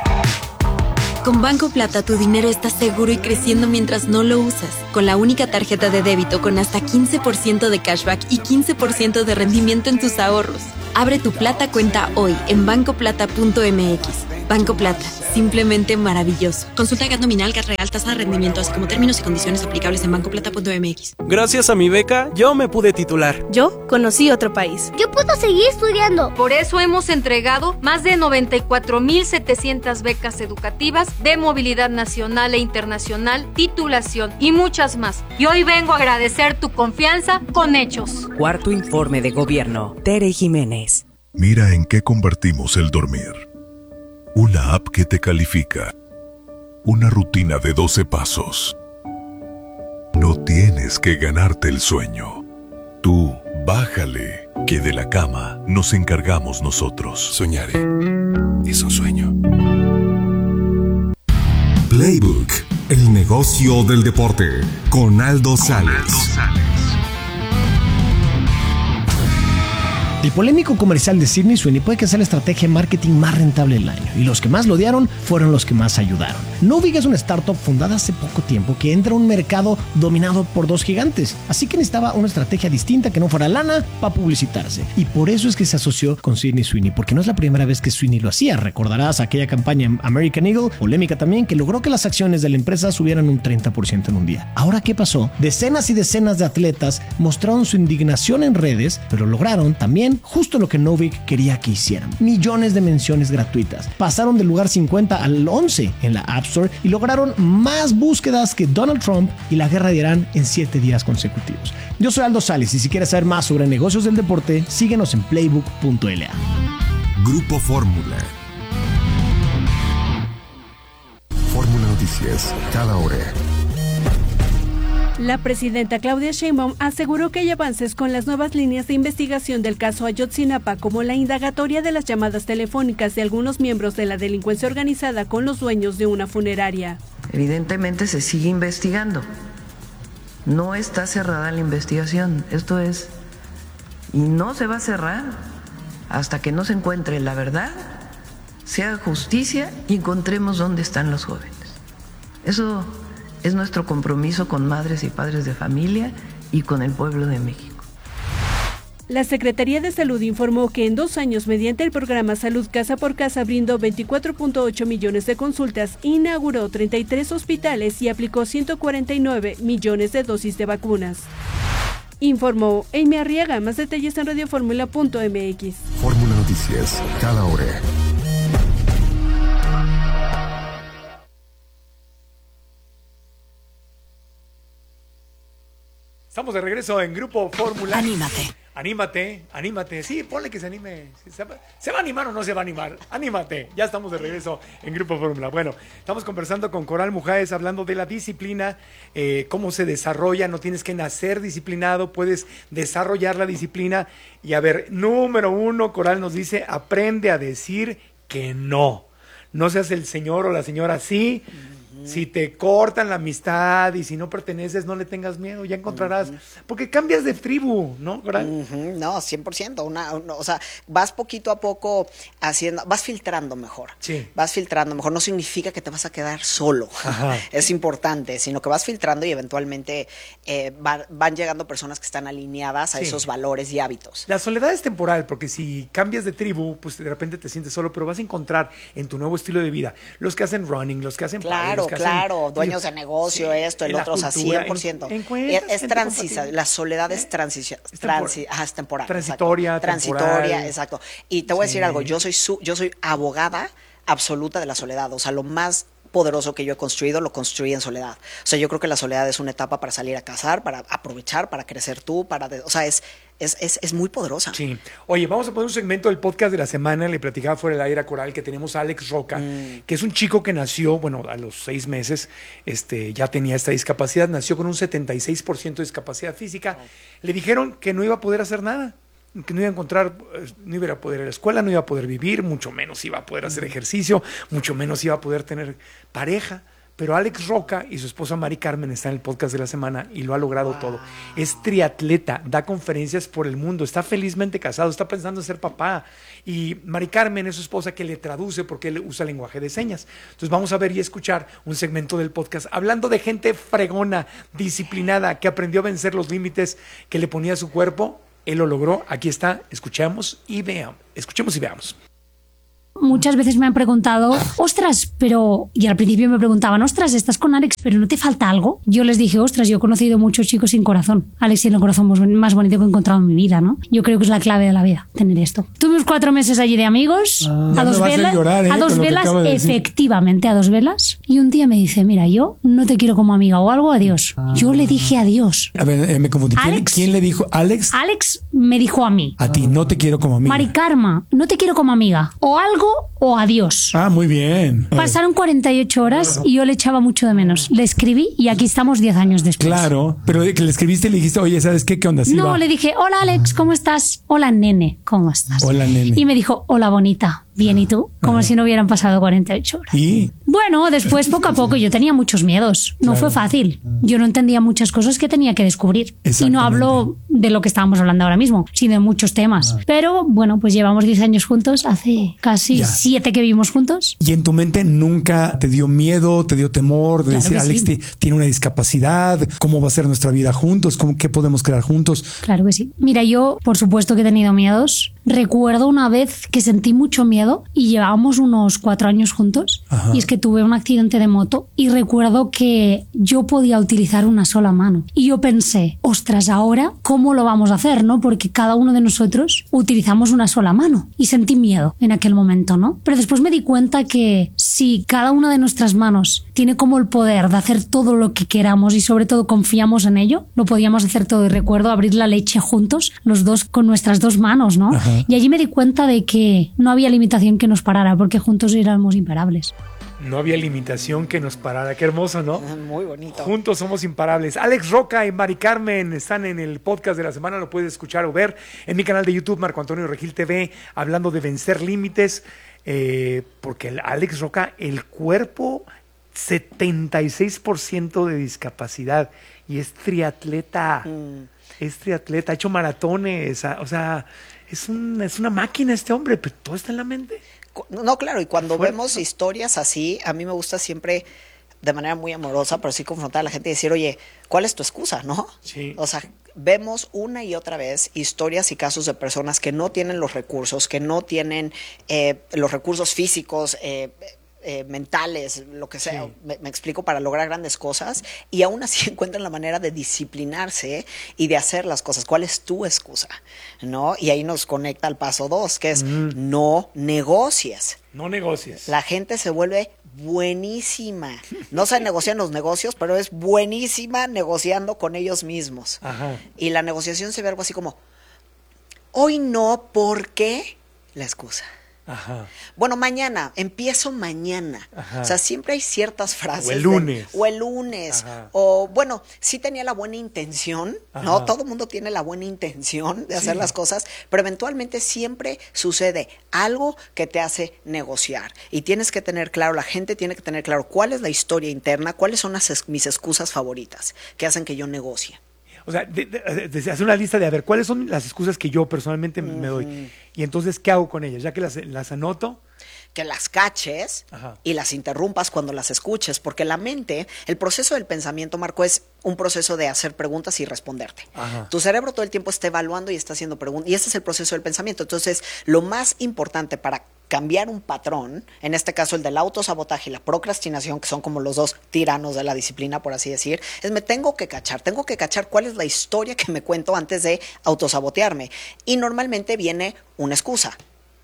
Con Banco Plata tu dinero está seguro y creciendo mientras no lo usas. Con la única tarjeta de débito con hasta quince por ciento de cashback y quince por ciento de rendimiento en tus ahorros. Abre tu Plata cuenta hoy en banco plata punto m x. Banco Plata, simplemente maravilloso. Consulta G A T nominal, G A T real, tasa de rendimiento, así como términos y condiciones aplicables en banco plata punto m x. Gracias a mi beca, yo me pude titular. Yo conocí otro país. Yo puedo seguir estudiando. Por eso hemos entregado más de noventa y cuatro mil setecientas becas educativas de movilidad nacional e internacional, titulación y muchas más. Y hoy vengo a agradecer tu confianza con hechos. Cuarto informe de gobierno. Tere Jiménez. Mira en qué convertimos el dormir. Una app que te califica. Una rutina de doce pasos. No tienes que ganarte el sueño. Tú, bájale, que de la cama nos encargamos nosotros. Soñaré. Es un sueño. Playbook, el negocio del deporte, con Aldo Sales. El polémico comercial de Sydney Sweeney puede que sea la estrategia de marketing más rentable del año, y los que más lo odiaron fueron los que más ayudaron. Novig es una startup fundada hace poco tiempo que entra a un mercado dominado por dos gigantes, así que necesitaba una estrategia distinta que no fuera lana para publicitarse, y por eso es que se asoció con Sydney Sweeney, porque no es la primera vez que Sweeney lo hacía. Recordarás aquella campaña en American Eagle, polémica también, que logró que las acciones de la empresa subieran un treinta por ciento en un día. Ahora, ¿qué pasó? Decenas y decenas de atletas mostraron su indignación en redes, pero lograron también justo lo que Novig quería que hicieran: millones de menciones gratuitas. Pasaron del lugar cincuenta al once en la App Store y lograron más búsquedas que Donald Trump y la guerra de Irán en siete días consecutivos. Yo soy Aldo Sales, y si quieres saber más sobre negocios del deporte, síguenos en playbook punto l a. Grupo Fórmula. Fórmula Noticias, cada hora. La presidenta Claudia Sheinbaum aseguró que hay avances con las nuevas líneas de investigación del caso Ayotzinapa, como la indagatoria de las llamadas telefónicas de algunos miembros de la delincuencia organizada con los dueños de una funeraria. Evidentemente se sigue investigando. No está cerrada la investigación. Esto es, y no se va a cerrar hasta que no se encuentre la verdad, se haga justicia y encontremos dónde están los jóvenes. Eso es nuestro compromiso con madres y padres de familia y con el pueblo de México. La Secretaría de Salud informó que en dos años, mediante el programa Salud Casa por Casa, brindó veinticuatro punto ocho millones de consultas, inauguró treinta y tres hospitales y aplicó ciento cuarenta y nueve millones de dosis de vacunas. Informó Amy Arriaga. Más detalles en radio fórmula punto m x. Fórmula Noticias, cada hora. Estamos de regreso en Grupo Fórmula. Anímate. Anímate, anímate. Sí, ponle que se anime. ¿Se va, ¿Se va a animar o no se va a animar? Anímate. Ya estamos de regreso en Grupo Fórmula. Bueno, estamos conversando con Coral Mujáez hablando de la disciplina, eh, cómo se desarrolla. No tienes que nacer disciplinado, puedes desarrollar la disciplina. Y a ver, número uno, Coral nos dice, aprende a decir que no. No seas el señor o la señora sí. Si te cortan la amistad y si no perteneces, no le tengas miedo, ya encontrarás. Uh-huh. Porque cambias de tribu, ¿no, Coral? Uh-huh. No, cien por ciento. Una, una, o sea, vas poquito a poco haciendo, vas filtrando mejor. Sí. Vas filtrando mejor. No significa que te vas a quedar solo. Ajá. Es importante, sino que vas filtrando y eventualmente eh, va, van llegando personas que están alineadas a sí. esos valores y hábitos. La soledad es temporal, porque si cambias de tribu, pues de repente te sientes solo, pero vas a encontrar en tu nuevo estilo de vida los que hacen running, los que hacen claro. Padres, Claro, dueños de negocio, sí, esto, el otro, o sea, cien por ciento. En, es es transición, la soledad es transición, es, transi, ajá, es temporal. Transitoria, exacto. Transitoria, exacto. Y te voy a decir sí. algo, yo soy su, yo soy abogada absoluta de la soledad, o sea, lo más poderoso que yo he construido, lo construí en soledad. O sea, yo creo que la soledad es una etapa para salir a cazar, para aprovechar, para crecer tú, para, de, o sea, es, es, es, es muy poderosa. Sí. Oye, vamos a poner un segmento del podcast de la semana. Le platicaba fuera del aire a Coral que tenemos a Alex Roca, mm. que es un chico que nació, bueno, a los seis meses, este, ya tenía esta discapacidad, nació con un setenta y seis por ciento de discapacidad física. Oh. Le dijeron que no iba a poder hacer nada, que no iba a encontrar, no iba a poder ir a la escuela, no iba a poder vivir, mucho menos iba a poder hacer ejercicio, mucho menos iba a poder tener pareja. Pero Alex Roca y su esposa Mari Carmen están en el podcast de la semana y lo ha logrado wow. todo. Es triatleta, da conferencias por el mundo, está felizmente casado, está pensando en ser papá. Y Mari Carmen es su esposa que le traduce porque él usa lenguaje de señas. Entonces vamos a ver y escuchar un segmento del podcast hablando de gente fregona, disciplinada, que aprendió a vencer los límites que le ponía a su cuerpo. Él lo logró. Aquí está. Escuchemos y veamos. Escuchemos y veamos. Muchas veces me han preguntado, ostras, pero... Y al principio me preguntaban, ostras, estás con Alex, pero ¿no te falta algo? Yo les dije, ostras, yo he conocido muchos chicos sin corazón. Alex tiene el corazón más bonito que he encontrado en mi vida, ¿no? Yo creo que es la clave de la vida, tener esto. Tuve unos cuatro meses allí de amigos, ah, a, dos velas, a, llorar, ¿eh? a dos velas, efectivamente, a dos velas. Y un día me dice, mira, yo no te quiero como amiga o algo, adiós. Ah. Yo le dije adiós. A ver, eh, me confundí. ¿Quién, ¿Quién le dijo? ¿Alex? Alex me dijo a mí. A ti, no te quiero como amiga. Mari Karma, no te quiero como amiga. O algo o adiós. Ah, muy bien. Pasaron cuarenta y ocho horas y yo le echaba mucho de menos. Le escribí y aquí estamos diez años después. Claro, pero que le escribiste y le dijiste, oye, ¿sabes qué? ¿Qué onda? ¿Sí no, va? Le dije, hola Alex, ¿cómo estás? Hola nene, ¿cómo estás? Hola nene. Y me dijo, hola bonita. Bien, ¿y tú? Como si no hubieran pasado cuarenta y ocho horas. ¿Y? Bueno, después poco a poco yo tenía muchos miedos. No claro. fue fácil. Yo no entendía muchas cosas que tenía que descubrir. Y no hablo de lo que estábamos hablando ahora mismo, sino de muchos temas. Ah. Pero bueno, pues llevamos diez años juntos, hace casi ya. siete que vivimos juntos. ¿Y en tu mente nunca te dio miedo, te dio temor de claro decir, Alex sí. tiene una discapacidad? ¿Cómo va a ser nuestra vida juntos? ¿Cómo, ¿Qué podemos crear juntos? Claro que sí. Mira, yo por supuesto que he tenido miedos. Recuerdo una vez que sentí mucho miedo y llevábamos unos cuatro años juntos. Ajá. Y es que tuve un accidente de moto y recuerdo que yo podía utilizar una sola mano. Y yo pensé, ostras, ahora, ¿cómo lo vamos a hacer, no? Porque cada uno de nosotros utilizamos una sola mano. Y sentí miedo en aquel momento, ¿no? Pero después me di cuenta que si cada una de nuestras manos tiene como el poder de hacer todo lo que queramos y sobre todo confiamos en ello, lo podíamos hacer todo. Y recuerdo abrir la leche juntos, los dos con nuestras dos manos, ¿no? Ajá. Y allí me di cuenta de que no había limitación que nos parara, porque juntos éramos imparables. No había limitación que nos parara. Qué hermoso, ¿no? Muy bonito. Juntos somos imparables. Alex Roca y Mari Carmen están en el podcast de la semana. Lo puedes escuchar o ver en mi canal de YouTube, Marco Antonio Regil T V, hablando de vencer límites. Eh, porque el Alex Roca, el cuerpo, setenta y seis por ciento de discapacidad. Y es triatleta. Mm. Es triatleta. Ha hecho maratones. O sea, es, un, es una máquina este hombre, pero todo está en la mente. No, claro, y cuando Fuerte. vemos historias así, a mí me gusta siempre, de manera muy amorosa, pero sí confrontar a la gente y decir, oye, ¿cuál es tu excusa, no? Sí. O sea, vemos una y otra vez historias y casos de personas que no tienen los recursos, que no tienen eh, los recursos físicos, eh, Eh, mentales, lo que sea, sí. me, me explico, para lograr grandes cosas, y aún así encuentran la manera de disciplinarse y de hacer las cosas. ¿Cuál es tu excusa? ¿No? Y ahí nos conecta al paso dos, que es mm. no negocies. No negocies. La gente se vuelve buenísima. No se negocian los negocios, pero es buenísima negociando con ellos mismos. Ajá. Y la negociación se ve algo así como, hoy no, porque la excusa. Ajá. Bueno, mañana, empiezo mañana. Ajá. O sea, siempre hay ciertas frases. O el lunes. De, o el lunes. Ajá. O, bueno, sí tenía la buena intención, ¿no? Ajá. Todo el mundo tiene la buena intención de hacer Sí. las cosas, pero eventualmente siempre sucede algo que te hace negociar. Y tienes que tener claro, la gente tiene que tener claro cuál es la historia interna, cuáles son las, es- mis excusas favoritas que hacen que yo negocie. O sea, de, de, de hacer una lista de a ver cuáles son las excusas que yo personalmente uh-huh. me doy. Y entonces, ¿qué hago con ellas? Ya que las, las anoto. Que las caches Ajá. y las interrumpas cuando las escuches, porque la mente, el proceso del pensamiento, Marco, es un proceso de hacer preguntas y responderte. Ajá. Tu cerebro todo el tiempo está evaluando y está haciendo preguntas, y ese es el proceso del pensamiento. Entonces, lo más importante para cambiar un patrón, en este caso el del autosabotaje y la procrastinación, que son como los dos tiranos de la disciplina, por así decir, es me tengo que cachar, tengo que cachar cuál es la historia que me cuento antes de autosabotearme. Y normalmente viene una excusa.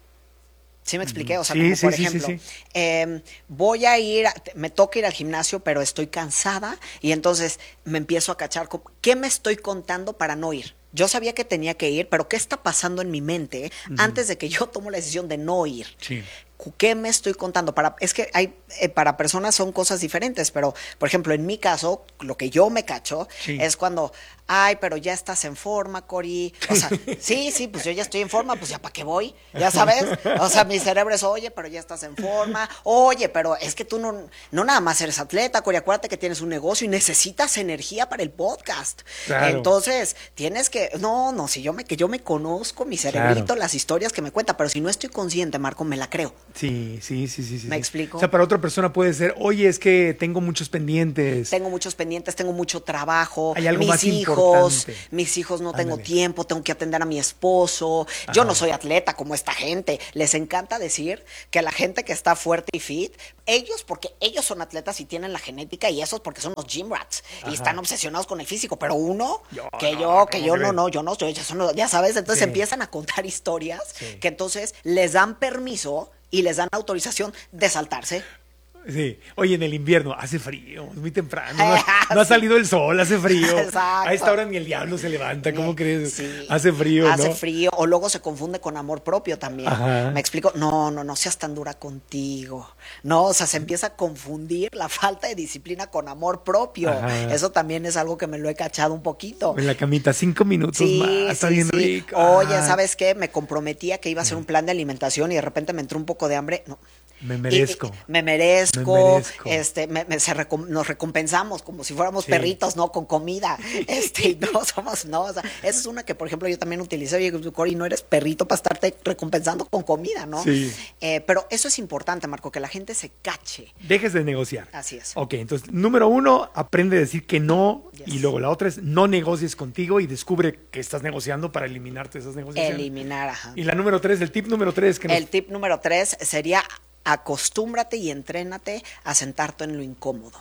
¿Sí me expliqué? O sea, Sí, como sí, por sí, ejemplo, sí, sí. eh, voy a ir, a- me toca ir al gimnasio, pero estoy cansada y entonces me empiezo a cachar, con- ¿qué me estoy contando para no ir? Yo sabía que tenía que ir, pero ¿qué está pasando en mi mente Ujú. antes de que yo tomo la decisión de no ir? Sí. ¿Qué me estoy contando? Para, es que hay, eh, para personas son cosas diferentes, pero, por ejemplo, en mi caso, lo que yo me cacho Sí. es cuando, ay, pero ya estás en forma, Cori. O sea, sí, sí, pues yo ya estoy en forma, pues ya para qué voy, ya sabes. O sea, mi cerebro es, oye, pero ya estás en forma. Oye, pero es que tú no, no nada más eres atleta, Cori, acuérdate que tienes un negocio y necesitas energía para el podcast. Claro. Entonces, tienes que, no, no, si yo me, que yo me conozco, mi cerebrito, Claro. las historias que me cuenta, pero si no estoy consciente, Marco, me la creo. Sí, sí, sí, sí. sí ¿Me sí. explico? O sea, para otra persona puede ser, oye, es que tengo muchos pendientes. Tengo muchos pendientes, tengo mucho trabajo, Hay algo mis más hijos, importante. mis hijos no tengo Ándale. tiempo, tengo que atender a mi esposo. Yo Ajá. no soy atleta como esta gente. Les encanta decir que la gente que está fuerte y fit, ellos porque ellos son atletas y tienen la genética y esos porque son los gym rats Ajá. y están obsesionados con el físico, pero uno Yo que no, yo, ¿cómo que yo crees? no, no, yo no, yo ya, son- ya sabes, entonces Sí. empiezan a contar historias Sí. que entonces les dan permiso y les dan autorización de saltarse. Sí. Oye, en el invierno hace frío, es muy temprano. No, ha- no ha salido el sol, hace frío. Exacto. A esta hora ni el diablo se levanta, ¿cómo crees? Sí. Hace frío, Hace ¿no? frío, o luego se confunde con amor propio también. Ajá. Me explico, no, no, no seas tan dura contigo. No, o sea, se empieza a confundir la falta de disciplina con amor propio. Ajá. Eso también es algo que me lo he cachado un poquito. En la camita, cinco minutos Sí, más, está sí, bien sí. rico. Oye, Ah, ¿sabes qué? Me comprometía que iba a hacer un plan de alimentación y de repente me entró un poco de hambre. No. Me Y- merezco. y- me merezco. Me merezco. Este, me- me- se recom- nos recompensamos como si fuéramos Sí. perritos, ¿no? Con comida. Este, y no somos, no. O sea, esa es una que, por ejemplo, yo también utilicé. Oye, Cori, no eres perrito para estarte recompensando con comida, ¿no? Sí. Eh, pero eso es importante, Marco, que la gente se cache. Dejes de negociar. Así es. Ok, entonces, número uno, aprende a decir que no. Y luego la otra es no negocies contigo y descubre que estás negociando para eliminarte esas negociaciones. Eliminar, ajá. Y la número tres, el tip número tres que nos- El tip número tres sería acostúmbrate y entrénate a sentarte en lo incómodo.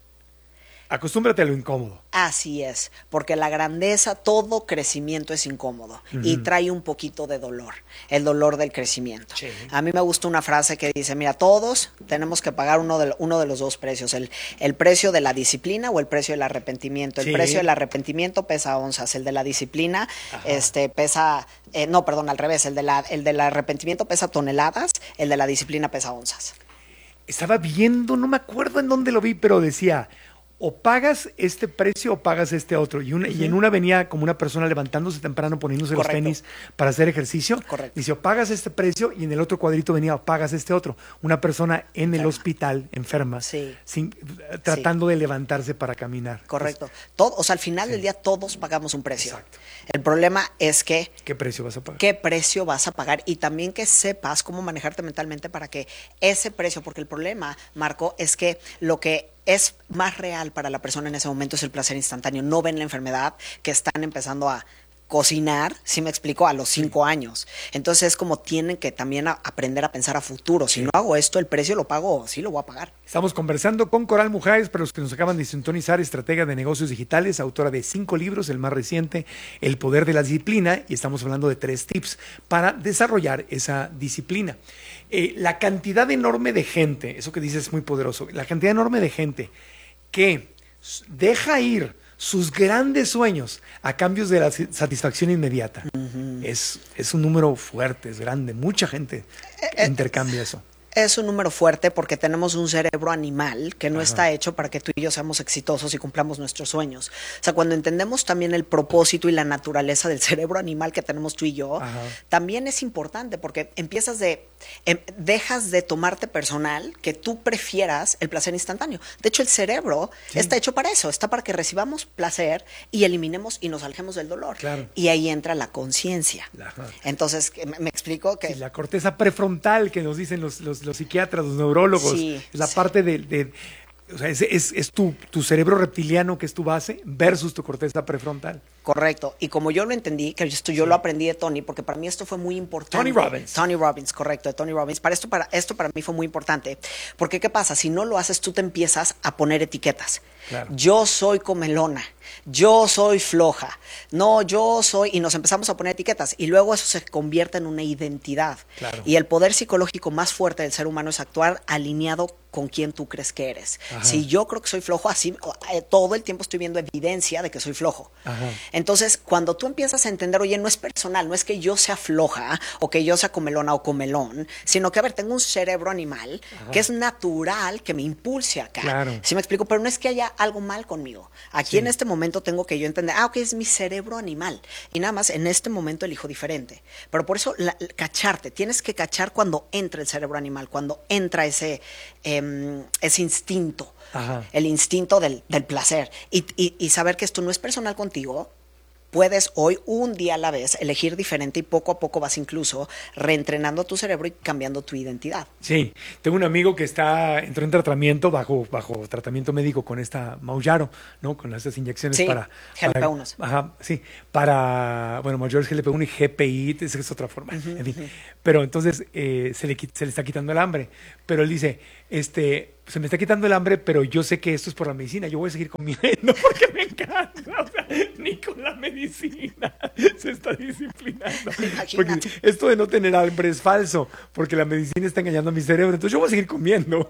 acostúmbrate a lo incómodo. Así es, porque la grandeza, todo crecimiento es incómodo y Ujú. trae un poquito de dolor, el dolor del crecimiento. Sí. A mí me gusta una frase que dice, mira, todos tenemos que pagar uno de, uno de los dos precios, el, el precio de la disciplina o el precio del arrepentimiento. El Sí. precio del arrepentimiento pesa onzas, el de la disciplina este, pesa, eh, no, perdón, al revés, el, de la, el del arrepentimiento pesa toneladas, el de la disciplina pesa onzas. Estaba viendo, no me acuerdo en dónde lo vi, pero decía, o pagas este precio o pagas este otro. Y, una, y en una venía como una persona levantándose temprano, poniéndose Correcto. los tenis para hacer ejercicio. Correcto. Dice, o pagas este precio, y en el otro cuadrito venía, o pagas este otro. Una persona en el hospital, enferma, Sí. sin, tratando de levantarse para caminar. Correcto. Todo, o sea, al final del día todos pagamos un precio. El problema es que ¿Qué precio vas a pagar? qué precio vas a pagar y también que sepas cómo manejarte mentalmente para que ese precio, porque el problema, Marco, es que lo que es más real para la persona en ese momento es el placer instantáneo. No ven la enfermedad que están empezando a cocinar, ¿sí me explico? A los cinco años. Entonces es como tienen que también a aprender a pensar a futuro. Si no hago esto, el precio lo pago, sí lo voy a pagar. Estamos conversando con Coral Mujáez, para los que nos acaban de sintonizar, estratega de negocios digitales, autora de cinco libros, el más reciente, El poder de la disciplina, y estamos hablando de tres tips para desarrollar esa disciplina. Eh, la cantidad enorme de gente, eso que dices es muy poderoso, la cantidad enorme de gente que deja ir sus grandes sueños a cambios de la satisfacción inmediata. Uh-huh. es, es un número fuerte, es grande, mucha gente eh, intercambia eh, eso. Es un número fuerte porque tenemos un cerebro animal que no Ajá. está hecho para que tú y yo seamos exitosos y cumplamos nuestros sueños. O sea, cuando entendemos también el propósito y la naturaleza del cerebro animal que tenemos tú y yo, Ajá. también es importante porque empiezas de, em, dejas de tomarte personal que tú prefieras el placer instantáneo. De hecho, el cerebro sí. está hecho para eso, está para que recibamos placer y eliminemos y nos alejemos del dolor. Claro. Y ahí entra la conciencia. Entonces, ¿me, me explico? Que sí, la corteza prefrontal que nos dicen los, los los psiquiatras, los neurólogos, sí, es la sí. parte de, de o sea, es, es, es tu, tu cerebro reptiliano que es tu base versus tu corteza prefrontal. Correcto. Y como yo lo entendí, que esto yo sí. lo aprendí de Tony, porque para mí esto fue muy importante. Tony Robbins. Tony Robbins, correcto, de Tony Robbins. Para esto, para esto para mí fue muy importante. Porque ¿qué pasa? Si no lo haces, tú te empiezas a poner etiquetas. Claro. Yo soy comelona, yo soy floja, no, yo soy... Y nos empezamos a poner etiquetas. Y luego eso se convierte en una identidad. Claro. Y el poder psicológico más fuerte del ser humano es actuar alineado con quien tú crees que eres. Ajá. Si yo creo que soy flojo, así eh, todo el tiempo estoy viendo evidencia de que soy flojo. Ajá. Entonces, cuando tú empiezas a entender, oye, no es personal, no es que yo sea floja o que yo sea comelona o comelón, sino que, a ver, tengo un cerebro animal Ajá. que es natural, que me impulse acá. Claro. ¿Sí me explico? Pero no es que haya algo mal conmigo. Aquí sí. en este momento tengo que yo entender, ah, ok, es mi cerebro animal. Y nada más, en este momento elijo diferente. Pero por eso, la, cacharte, tienes que cachar cuando entra el cerebro animal, cuando entra ese... Eh, ese instinto, Ajá. el instinto del, del placer y, y, y saber que esto no es personal contigo. Puedes hoy, un día a la vez, elegir diferente y poco a poco vas incluso reentrenando tu cerebro y cambiando tu identidad. Sí, tengo un amigo que está entró en tratamiento, bajo, bajo tratamiento médico con esta Mounjaro, ¿no? Con estas inyecciones sí, para... G L P uno. Ajá, sí, para, bueno, Mounjaro es G L P uno y G P I, esa es otra forma, uh-huh, en fin. Uh-huh. Pero entonces eh, se, le, se le está quitando el hambre, pero él dice, este... se me está quitando el hambre, pero yo sé que esto es por la medicina. Yo voy a seguir comiendo porque me encanta. O sea, ni con la medicina se está disciplinando. Porque esto de no tener hambre es falso, porque la medicina está engañando a mi cerebro. Entonces yo voy a seguir comiendo.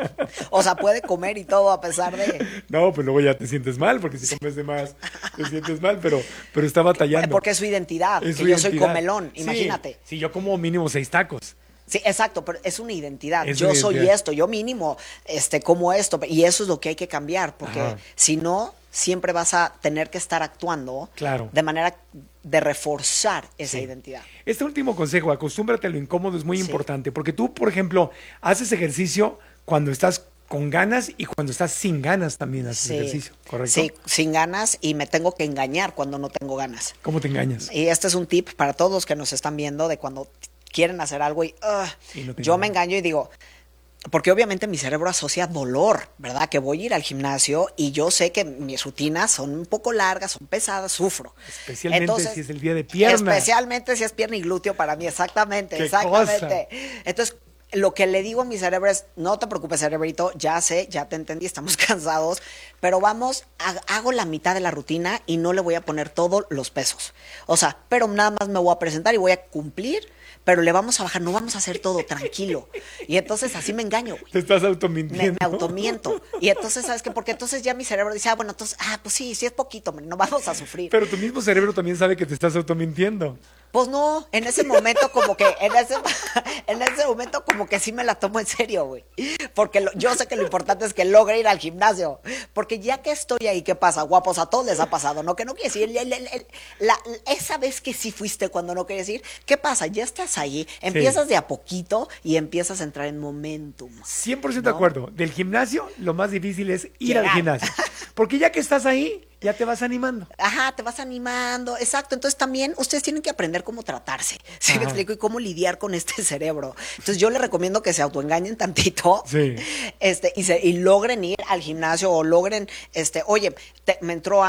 O sea, puede comer y todo a pesar de... No, pues luego ya te sientes mal, porque si comes de más te sientes mal, pero, pero está batallando. Porque es su identidad, es que su yo identidad. soy comelón, sí, imagínate. Sí, yo como mínimo seis tacos. Sí, exacto, pero es una identidad. Es yo una soy identidad. esto, yo mínimo este, como esto, y eso es lo que hay que cambiar, porque Ajá. si no, siempre vas a tener que estar actuando claro. de manera de reforzar esa sí. identidad. Este último consejo, acostúmbrate a lo incómodo, es muy sí. importante, porque tú, por ejemplo, haces ejercicio cuando estás con ganas y cuando estás sin ganas también haces sí. ejercicio, ¿correcto? Sí, sin ganas y me tengo que engañar cuando no tengo ganas. ¿Cómo te engañas? Y este es un tip para todos los que nos están viendo de cuando quieren hacer algo y, uh, y no yo me engaño y digo, porque obviamente mi cerebro asocia dolor, ¿verdad? Que voy a ir al gimnasio y yo sé que mis rutinas son un poco largas, son pesadas, sufro. Especialmente Entonces, si es el día de pierna. Especialmente si es pierna y glúteo para mí, exactamente, ¿Qué exactamente. cosa? Entonces, lo que le digo a mi cerebro es, no te preocupes, cerebrito, ya sé, ya te entendí, estamos cansados, pero vamos, hago la mitad de la rutina y no le voy a poner todos los pesos. O sea, pero nada más me voy a presentar y voy a cumplir, pero le vamos a bajar, no vamos a hacer todo tranquilo. Y entonces así me engaño. Te estás automintiendo. Me, me automiento. Y entonces, ¿sabes qué? Porque entonces ya mi cerebro dice, ah, bueno, entonces, ah, pues sí, sí es poquito, no vamos a sufrir. Pero tu mismo cerebro también sabe que te estás automintiendo. Pues no, en ese momento como que, en ese, en ese momento como que sí me la tomo en serio, güey. Porque lo, yo sé que lo importante es que logre ir al gimnasio. Porque ya que estoy ahí, ¿qué pasa? Guapos, a todos les ha pasado, ¿no? Que no quieres ir. El, el, el, la, esa vez que sí fuiste cuando no querías ir, ¿qué pasa? Ya estás ahí, empiezas sí. de a poquito y empiezas a entrar en momentum. cien por ciento ¿no? de acuerdo. Del gimnasio, lo más difícil es ir Llegar. al gimnasio. Porque ya que estás ahí, ya te vas animando. Ajá, te vas animando, exacto. Entonces también ustedes tienen que aprender cómo tratarse, ¿sí me explico? Y cómo lidiar con este cerebro. Entonces yo les recomiendo que se autoengañen tantito sí. este, y, se, y logren ir al gimnasio o logren, este, oye, te, me entró hambre,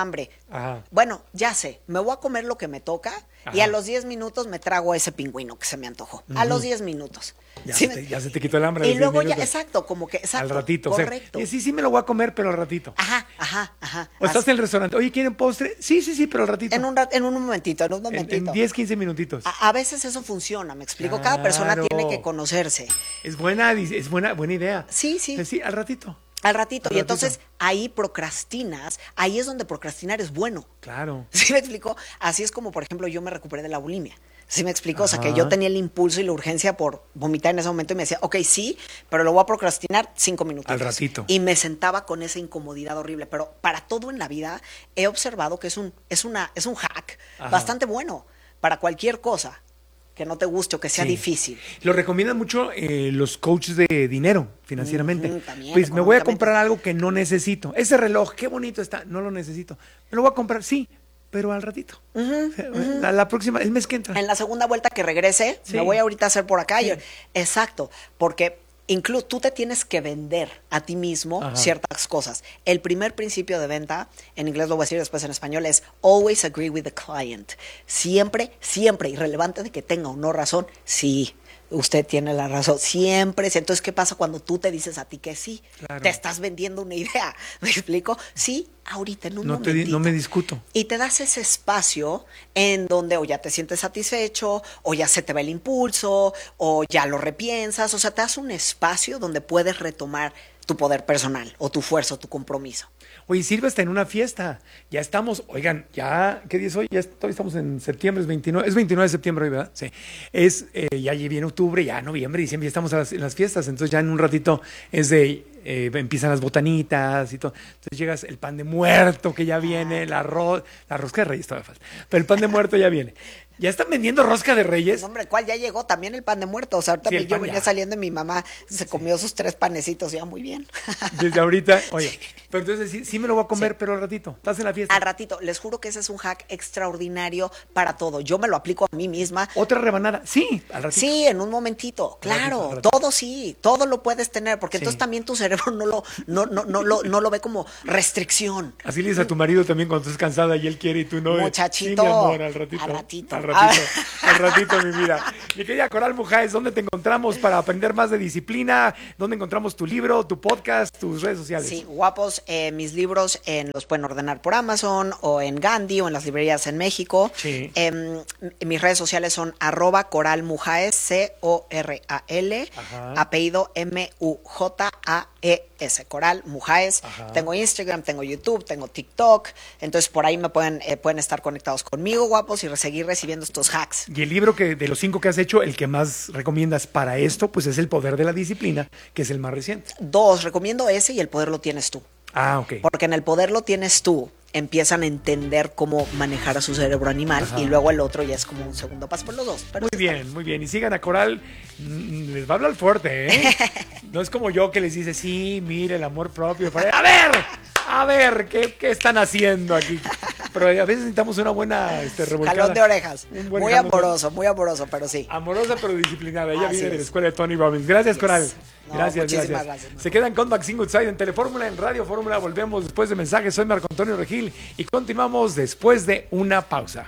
Ajá. Bueno, ya sé, me voy a comer lo que me toca Ajá. y a los diez minutos me trago ese pingüino que se me antojó. Uh-huh. A los diez minutos. Ya, ¿Sí? se te, ya se te quitó el hambre. Y luego ya, exacto, como que, exacto. Al ratito. Correcto. O sea, sí, sí me lo voy a comer, pero al ratito. Ajá, ajá, ajá. O estás en el restaurante, oye, ¿quieren postre? Sí, sí, sí, pero al ratito. En un, rat, en un momentito, en un momentito. En, en diez, quince minutitos. A, a veces eso funciona, me explico. Claro. Cada persona tiene que conocerse. Es buena, es buena, buena idea. Sí, sí. Sí, al ratito. Al ratito. Al y ratito. Entonces ahí procrastinas, ahí es donde procrastinar es bueno. Claro. ¿Sí me explico? Así es como, por ejemplo, yo me recuperé de la bulimia. ¿Sí me explico? Ajá. O sea, que yo tenía el impulso y la urgencia por vomitar en ese momento y me decía, ok, sí, pero lo voy a procrastinar cinco minutos. Al ratito. Y me sentaba con esa incomodidad horrible. Pero para todo en la vida he observado que es un, es una, es un hack Ajá. bastante bueno para cualquier cosa que no te guste o que sea sí. difícil. Lo recomiendan mucho eh, los coaches de dinero financieramente. Mm, también, pues me voy a comprar algo que no necesito. Ese reloj, qué bonito está, no lo necesito. Me lo voy a comprar, sí, pero al ratito. Uh-huh, uh-huh. La, la próxima, el mes que entra. En la segunda vuelta que regrese, sí. me voy ahorita a hacer por acá. Sí. Yo, exacto, porque incluso tú te tienes que vender a ti mismo Ajá. ciertas cosas. El primer principio de venta, en inglés lo voy a decir después en español, es always agree with the client. Siempre, siempre, irrelevante de que tenga o no razón, sí, usted tiene la razón, siempre. Entonces, ¿qué pasa cuando tú te dices a ti que sí? Claro. Te estás vendiendo una idea, ¿me explico? Sí, ahorita en un no momentito. Te, no me discuto. Y te das ese espacio en donde o ya te sientes satisfecho, o ya se te va el impulso, o ya lo repiensas. O sea, te das un espacio donde puedes retomar tu poder personal, o tu fuerza, o tu compromiso. Oye, sirve hasta en una fiesta. Ya estamos, oigan, ya, ¿qué día es hoy? Ya estoy, estamos en septiembre, es veintinueve, es veintinueve de septiembre hoy, ¿verdad? Sí. Es, eh, ya viene octubre, ya noviembre, diciembre, ya estamos en las, en las fiestas. Entonces ya en un ratito es de, eh, empiezan las botanitas y todo. Entonces llegas el pan de muerto que ya viene, el arroz, la rosca de Reyes todavía falta, pero el pan de muerto ya viene. ¿Ya están vendiendo rosca de Reyes? No, hombre, ¿cuál ya llegó? También el pan de muerto. O sea, ahorita sí, yo venía ya. saliendo y mi mamá se comió sus tres panecitos ya muy bien. Desde ahorita, oye, pero entonces sí, sí me lo voy a comer, sí. pero al ratito, estás en la fiesta. Al ratito, les juro que ese es un hack extraordinario para todo. Yo me lo aplico a mí misma. ¿Otra rebanada? Sí, al ratito. Sí, en un momentito, claro. Al ratito, al ratito. Todo sí, todo lo puedes tener, porque sí. entonces también tu cerebro no lo, no, no, no, lo, no lo ve como restricción. Así le dices a tu marido también cuando estás cansada y él quiere y tú no. Muchachito. Sí, mi amor, al ratito. Al ratito. Al ratito. Al ratito, mi vida. Mi querida Coral Mujáez, ¿dónde te encontramos para aprender más de disciplina? ¿Dónde encontramos tu libro, tu podcast, tus redes sociales? Sí, guapos, eh, mis libros en, los pueden ordenar por Amazon o en Gandhi o en las librerías en México. Sí. Eh, mis redes sociales son arroba Coral Mujáez, C O R A L, Ajá. apellido M U J A E S, Coral Mujáez. Ajá. Tengo Instagram, tengo YouTube, tengo TikTok, entonces por ahí me pueden, eh, pueden estar conectados conmigo, guapos, y seguir recibiendo estos hacks. Y el libro que de los cinco que has hecho, el que más recomiendas para esto, pues es El Poder de la Disciplina, que es el más reciente. Dos, recomiendo ese y El Poder lo tienes tú. Ah, ok. Porque en El Poder lo tienes tú, empiezan a entender cómo manejar a su cerebro animal. Ajá. Y luego el otro ya es como un segundo paso por los dos. Pero muy bien, está. Muy bien. Y sigan a Coral, les va a hablar fuerte, ¿eh? No es como yo que les dice, sí, mire, el amor propio. Para... A ver, a ver, ¿qué, qué están haciendo aquí? Pero a veces necesitamos una buena este, revolcada. Jalón de orejas. Muy amoroso, de... muy amoroso, pero sí. Amorosa pero disciplinada. Ella Así viene es. de la escuela de Tony Robbins. Gracias, yes. Coral. No, gracias, gracias. gracias. Se quedan con Maxine Goodside en Telefórmula, en Radio Fórmula. Volvemos después de mensajes. Soy Marco Antonio Regil y continuamos después de una pausa.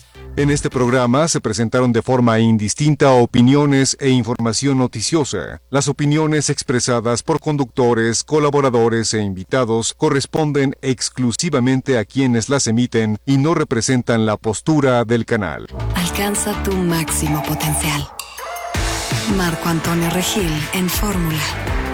En este programa se presentaron de forma indistinta opiniones e información noticiosa. Las opiniones expresadas por conductores, colaboradores e invitados corresponden exclusivamente a quienes las emiten y no representan la postura del canal. Alcanza tu máximo potencial. Marco Antonio Regil en Fórmula.